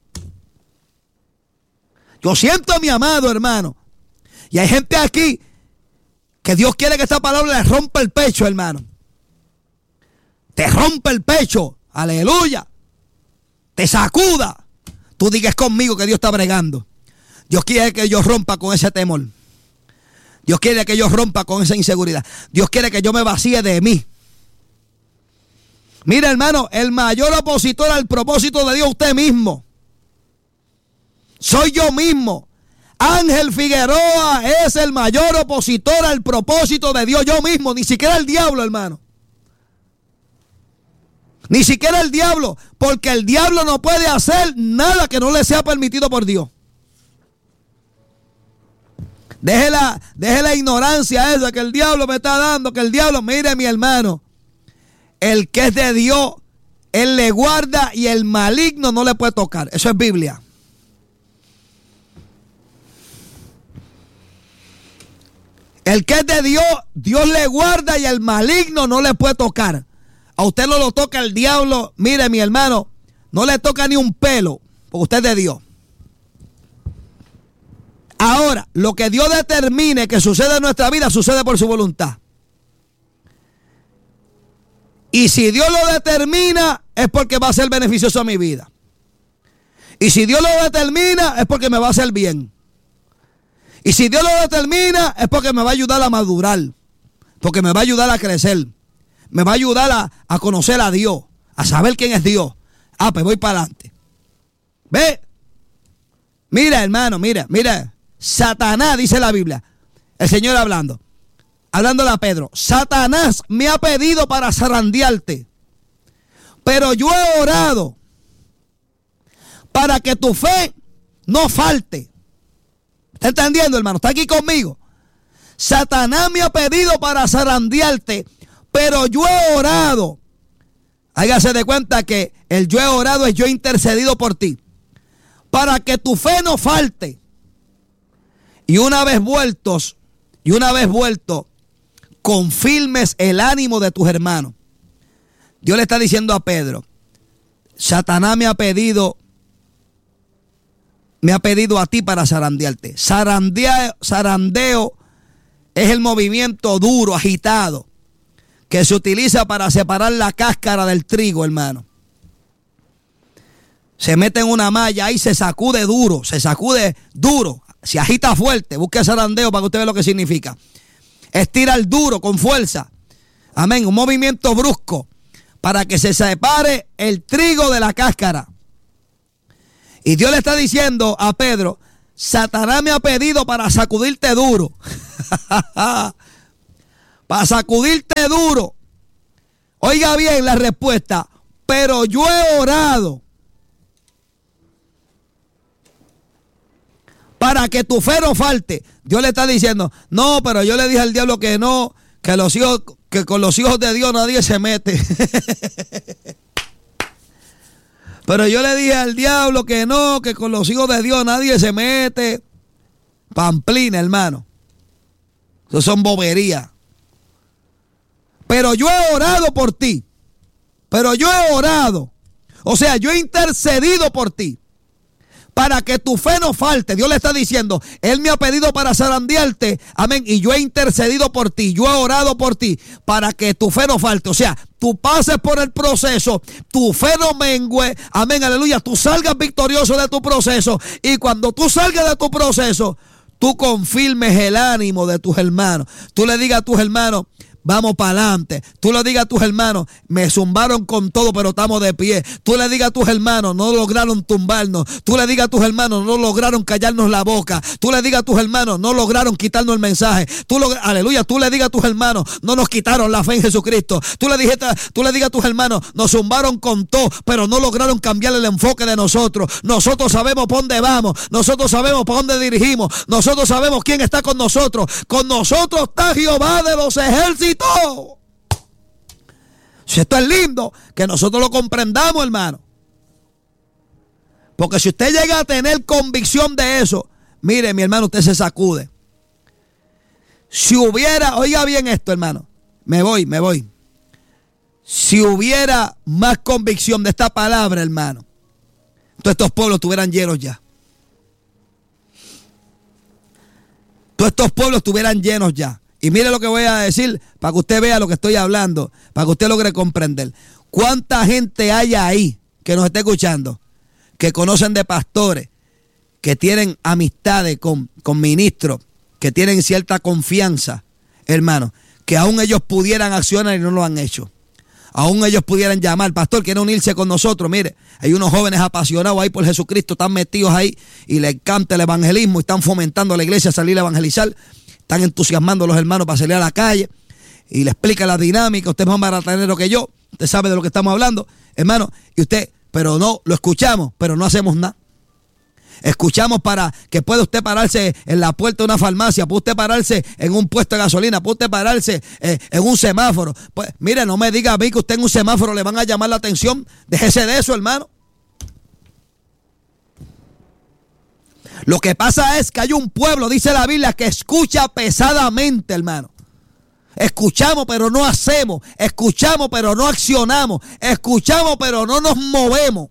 Yo siento a mi amado, hermano, y hay gente aquí que Dios quiere que esta palabra le rompa el pecho, hermano. Te rompe el pecho, aleluya. Te sacuda. Tú digas conmigo que Dios está bregando. Dios quiere que yo rompa con ese temor. Dios quiere que yo rompa con esa inseguridad. Dios quiere que yo me vacíe de mí. Mira, hermano, el mayor opositor al propósito de Dios, usted mismo. Soy yo mismo. Ángel Figueroa es el mayor opositor al propósito de Dios, yo mismo, ni siquiera el diablo, hermano. Ni siquiera el diablo, porque el diablo no puede hacer nada que no le sea permitido por Dios. Deje la, deje la ignorancia esa que el diablo me está dando, que el diablo, mire mi hermano. El que es de Dios, Él le guarda y el maligno no le puede tocar. Eso es Biblia. El que es de Dios, Dios le guarda y el maligno no le puede tocar. A usted no lo toca el diablo. Mire, mi hermano, no le toca ni un pelo, porque usted es de Dios. Ahora, lo que Dios determine que sucede en nuestra vida, sucede por su voluntad. Y si Dios lo determina, es porque va a ser beneficioso a mi vida. Y si Dios lo determina, es porque me va a hacer bien. Y si Dios lo determina, es porque me va a ayudar a madurar. Porque me va a ayudar a crecer. Me va a ayudar a, a conocer a Dios. A saber quién es Dios. Ah, pues voy para adelante. ¿Ve? Mira, hermano, mira, mira. Satanás, dice la Biblia. El Señor hablando. Hablándole a Pedro, Satanás me ha pedido para zarandearte, pero yo he orado para que tu fe no falte. ¿Está entendiendo, hermano? ¿Está aquí conmigo? Satanás me ha pedido para zarandearte, pero yo he orado. Hágase de cuenta que el yo he orado es yo he intercedido por ti, para que tu fe no falte. Y una vez vueltos, y una vez vuelto, confirmes el ánimo de tus hermanos. Dios le está diciendo a Pedro, Satanás me ha pedido, me ha pedido a ti para zarandearte. Zarandeo, zarandeo es el movimiento duro, agitado, que se utiliza para separar la cáscara del trigo, hermano. Se mete en una malla y se sacude duro, se sacude duro, se agita fuerte. Busque zarandeo para que usted vea lo que significa. Estira el duro con fuerza. Amén, un movimiento brusco para que se separe el trigo de la cáscara. Y Dios le está diciendo a Pedro, Satanás me ha pedido para sacudirte duro. Para sacudirte duro. Oiga bien la respuesta, pero yo he orado para que tu fe no falte. Dios le está diciendo, no, pero yo le dije al diablo que no, que los hijos, que con los hijos de Dios nadie se mete. Pero yo le dije al diablo que no, que con los hijos de Dios nadie se mete. Pamplina, hermano. Eso son boberías. Pero yo he orado por ti. Pero yo he orado. O sea, yo he intercedido por ti. Para que tu fe no falte. Dios le está diciendo, Él me ha pedido para zarandearte. Amén. Y yo he intercedido por ti. Yo he orado por ti. Para que tu fe no falte. O sea, tú pases por el proceso. Tu fe no mengue. Amén. Aleluya. Tú salgas victorioso de tu proceso. Y cuando tú salgas de tu proceso, tú confirmes el ánimo de tus hermanos. Tú le digas a tus hermanos, vamos para adelante. Tú le digas a tus hermanos, me zumbaron con todo, pero estamos de pie. Tú le digas a tus hermanos, no lograron tumbarnos. Tú le digas a tus hermanos, no lograron callarnos la boca. Tú le digas a tus hermanos, no lograron quitarnos el mensaje. Tú lo, aleluya, tú le digas a tus hermanos, no nos quitaron la fe en Jesucristo. Tú le, dijiste, tú le digas a tus hermanos, nos zumbaron con todo, pero no lograron cambiar el enfoque de nosotros. Nosotros sabemos por dónde vamos. Nosotros sabemos por dónde dirigimos. Nosotros sabemos quién está con nosotros. Con nosotros está Jehová de los ejércitos. Si esto es lindo, que nosotros lo comprendamos, hermano. Porque si usted llega a tener convicción de eso, mire, mi hermano, usted se sacude. Si hubiera, oiga bien esto, hermano, me voy, me voy. Si hubiera más convicción de esta palabra, hermano, todos estos pueblos estuvieran llenos ya. Todos estos pueblos estuvieran llenos ya. Y mire lo que voy a decir para que usted vea lo que estoy hablando, para que usted logre comprender. ¿Cuánta gente hay ahí que nos está escuchando, que conocen de pastores, que tienen amistades con, con ministros, que tienen cierta confianza, hermano, que aún ellos pudieran accionar y no lo han hecho? Aún ellos pudieran llamar, pastor, quiere unirse con nosotros. Mire, hay unos jóvenes apasionados ahí por Jesucristo, están metidos ahí y les encanta el evangelismo y están fomentando a la iglesia a salir a evangelizar. Están entusiasmando a los hermanos para salir a la calle y le explica la dinámica. Usted es más maratonero que yo, usted sabe de lo que estamos hablando, hermano. Y usted, pero no, lo escuchamos, pero no hacemos nada. Escuchamos para que pueda usted pararse en la puerta de una farmacia, puede usted pararse en un puesto de gasolina, puede usted pararse eh, en un semáforo. Pues mire, no me diga a mí que usted en un semáforo le van a llamar la atención. Déjese de eso, hermano. Lo que pasa es que hay un pueblo, dice la Biblia, que escucha pesadamente, hermano. Escuchamos pero no hacemos. Escuchamos pero no accionamos. Escuchamos pero no nos movemos.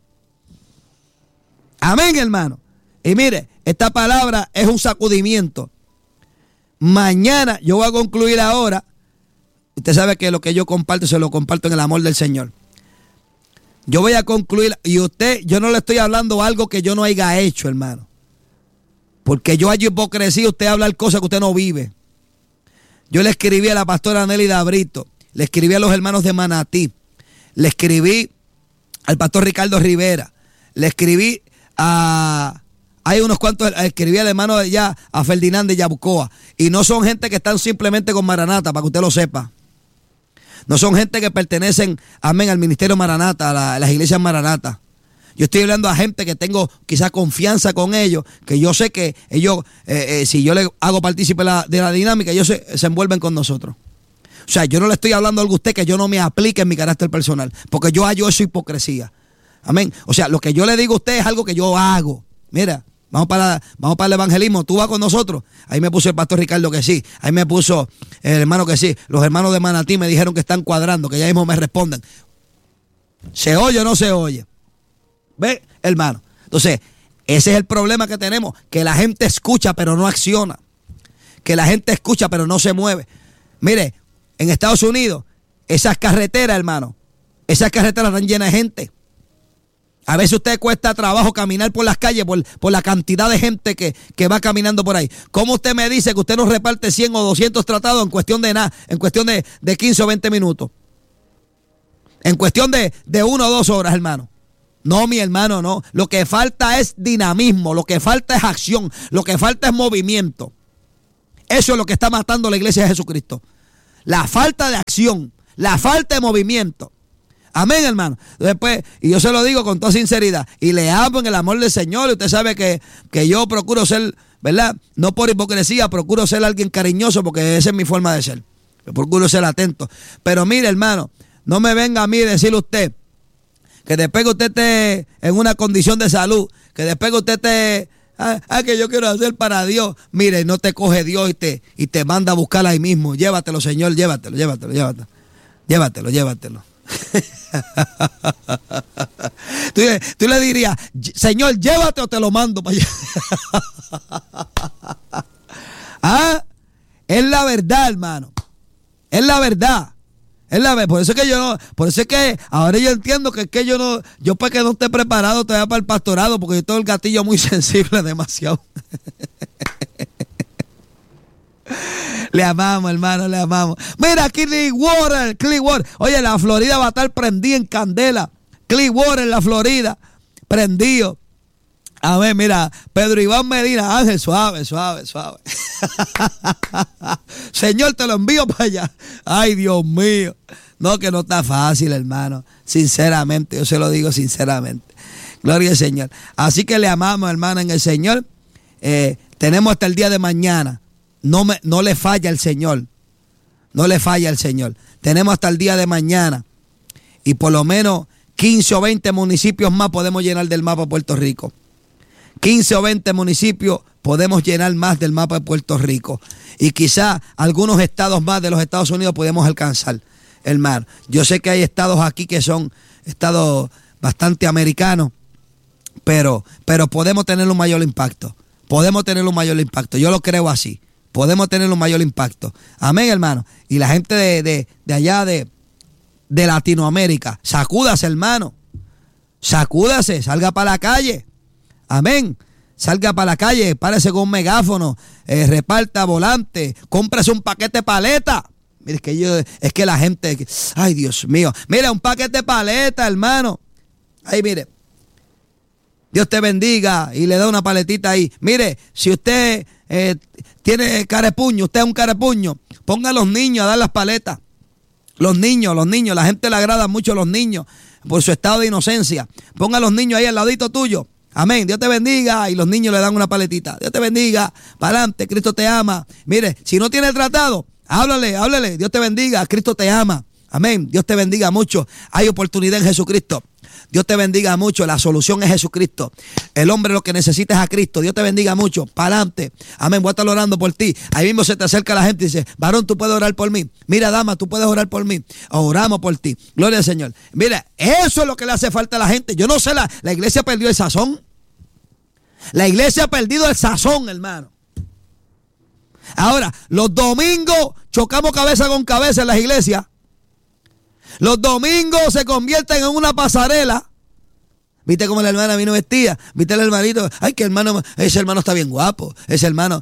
Amén, hermano. Y mire, esta palabra es un sacudimiento. Mañana, yo voy a concluir ahora. Usted sabe que lo que yo comparto, se lo comparto en el amor del Señor. Yo voy a concluir, y usted, yo no le estoy hablando algo que yo no haya hecho, hermano. Porque yo hallo hipocresía, usted habla cosas que usted no vive. Yo le escribí a la pastora Nelly Dabrito, le escribí a los hermanos de Manatí, le escribí al pastor Ricardo Rivera, le escribí a, hay unos cuantos, escribí al hermano de allá, a Ferdinand de Yabucoa. Y no son gente que están simplemente con Maranata, para que usted lo sepa. No son gente que pertenecen, amén, al ministerio Maranata, a, la, a las iglesias Maranata. Yo estoy hablando a gente que tengo quizás confianza con ellos, que yo sé que ellos, eh, eh, si yo les hago partícipe de la, de la dinámica, ellos se, se envuelven con nosotros. O sea, yo no le estoy hablando algo a usted que yo no me aplique en mi carácter personal, porque yo hallo eso hipocresía. Amén. O sea, lo que yo le digo a usted es algo que yo hago. Mira, vamos para, vamos para el evangelismo. ¿Tú vas con nosotros? Ahí me puso el pastor Ricardo que sí. Ahí me puso el hermano que sí. Los hermanos de Manatí me dijeron que están cuadrando, que ya mismo me responden. ¿Se oye o no se oye? ¿Ve, hermano? Entonces, ese es el problema que tenemos, que la gente escucha pero no acciona, que la gente escucha pero no se mueve. Mire, en Estados Unidos, esas carreteras, hermano, esas carreteras están llenas de gente. A veces a usted cuesta trabajo caminar por las calles por, por la cantidad de gente que, que va caminando por ahí. ¿Cómo usted me dice que usted nos reparte cien o doscientos tratados en cuestión de nada, en cuestión de, de quince o veinte minutos? En cuestión de, de una o dos horas, hermano. No, mi hermano, no. Lo que falta es dinamismo, lo que falta es acción, lo que falta es movimiento. Eso es lo que está matando la iglesia de Jesucristo. La falta de acción, la falta de movimiento. Amén, hermano. Después, y yo se lo digo con toda sinceridad, y le amo en el amor del Señor, y usted sabe que, que yo procuro ser, ¿verdad? No por hipocresía, procuro ser alguien cariñoso, porque esa es mi forma de ser. Yo procuro ser atento. Pero mire, hermano, no me venga a mí a decirle usted que después que usted esté en una condición de salud, que después que usted esté, ah, ah, que yo quiero hacer para Dios, mire, no te coge Dios y te, y te manda a buscar ahí mismo. Llévatelo, Señor, llévatelo, llévatelo, llévatelo. Llévatelo, llévatelo. tú, tú le dirías, Señor, llévate o te lo mando para allá. Ah, es la verdad, hermano. Es la verdad. Es la verdad. Por eso es que yo no, por eso es que ahora yo entiendo que es que yo no, yo para que no esté preparado todavía para el pastorado, porque yo tengo el gatillo muy sensible, demasiado. Le amamos, hermano, le amamos. Mira, Clearwater, Clearwater. Oye, la Florida va a estar prendida en candela. Clearwater, la Florida, prendido. A ver, mira, Pedro Iván Medina, Ángel, suave, suave, suave. Señor, te lo envío para allá. Ay, Dios mío. No, que no está fácil, hermano. Sinceramente, yo se lo digo sinceramente. Gloria al Señor. Así que le amamos, hermano, en el Señor. Eh, tenemos hasta el día de mañana. No, me, no le falla el Señor. No le falla el Señor. Tenemos hasta el día de mañana. Y por lo menos quince o veinte municipios más podemos llenar del mapa de Puerto Rico. quince o veinte municipios podemos llenar más del mapa de Puerto Rico. Y quizá algunos estados más de los Estados Unidos podemos alcanzar, hermano. Yo sé que hay estados aquí que son estados bastante americanos, pero, pero podemos tener un mayor impacto. Podemos tener un mayor impacto. Yo lo creo así. Podemos tener un mayor impacto. Amén, hermano. Y la gente de, de, de allá de, de Latinoamérica, sacúdase, hermano. Sacúdase, salga para la calle. Amén. Salga para la calle, párese con un megáfono, eh, reparta volante, cómprese un paquete de paleta. Mire, es que yo, es que la gente, ay, Dios mío. Mira, un paquete de paleta, hermano. Ahí, mire. Dios te bendiga y le da una paletita ahí. Mire, si usted eh, tiene carepuño, usted es un carepuño, ponga a los niños a dar las paletas. Los niños, los niños, la gente le agrada mucho a los niños por su estado de inocencia. Ponga a los niños ahí al ladito tuyo. Amén, Dios te bendiga y los niños le dan una paletita. Dios te bendiga, para adelante, Cristo te ama. Mire, si no tiene tratado, háblale, háblale, Dios te bendiga, Cristo te ama. Amén, Dios te bendiga mucho, hay oportunidad en Jesucristo. Dios te bendiga mucho, la solución es Jesucristo. El hombre lo que necesita es a Cristo. Dios te bendiga mucho, para adelante. Amén, voy a estar orando por ti. Ahí mismo se te acerca la gente y dice, varón, tú puedes orar por mí. Mira, dama, tú puedes orar por mí. Oramos por ti, gloria al Señor. Mira, eso es lo que le hace falta a la gente. Yo no sé, la, la iglesia perdió el sazón. La iglesia ha perdido el sazón, hermano. Ahora, los domingos chocamos cabeza con cabeza en las iglesias. Los domingos se convierten en una pasarela. ¿Viste cómo la hermana vino vestida? ¿Viste el hermanito? Ay, que hermano, ese hermano está bien guapo. Ese hermano.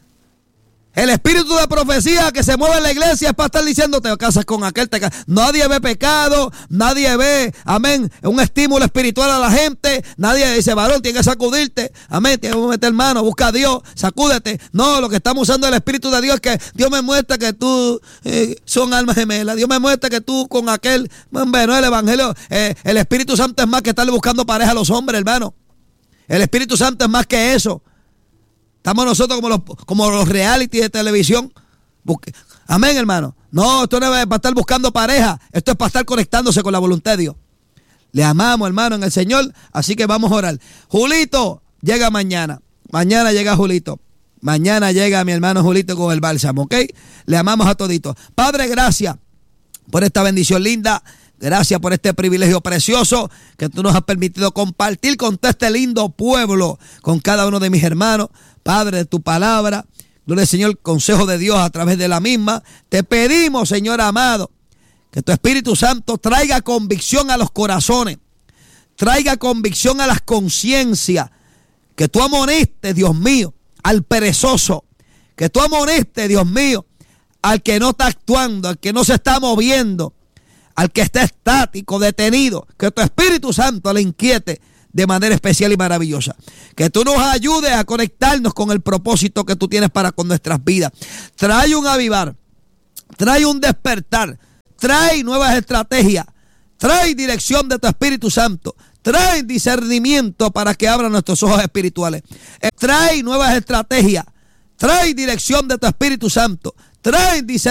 El espíritu de profecía que se mueve en la iglesia es para estar diciendo te casas con aquel, te casas. Nadie ve pecado, nadie ve, amén, un estímulo espiritual a la gente. Nadie dice, varón, tienes que sacudirte, amén, tienes que meter mano, busca a Dios, sacúdete. No, lo que estamos usando el espíritu de Dios es que Dios me muestra que tú eh, son almas gemelas. Dios me muestra que tú con aquel, bueno, el evangelio, eh, el Espíritu Santo es más que estarle buscando pareja a los hombres, hermano. El Espíritu Santo es más que eso. Estamos nosotros como los, como los reality de televisión. Busque. Amén, hermano. No, esto no es para estar buscando pareja. Esto es para estar conectándose con la voluntad de Dios. Le amamos, hermano, en el Señor. Así que vamos a orar. Julito llega mañana. Mañana llega Julito. Mañana llega mi hermano Julito con el bálsamo, ¿ok? Le amamos a toditos. Padre, gracias por esta bendición linda. Gracias por este privilegio precioso que tú nos has permitido compartir con todo este lindo pueblo, con cada uno de mis hermanos. Padre, de tu palabra, gloria al Señor, consejo de Dios a través de la misma. Te pedimos, Señor amado, que tu Espíritu Santo traiga convicción a los corazones. traiga convicción a las conciencias, que tú amonestes, Dios mío, al perezoso, que tú amonestes, Dios mío, al que no está actuando, al que no se está moviendo, al que está estático, detenido, que tu Espíritu Santo le inquiete de manera especial y maravillosa. Que tú nos ayudes a conectarnos con el propósito que tú tienes para con nuestras vidas. Trae un avivar, trae un despertar, trae nuevas estrategias, trae dirección de tu Espíritu Santo, trae discernimiento para que abran nuestros ojos espirituales. Trae nuevas estrategias, trae dirección de tu Espíritu Santo, trae discernimiento.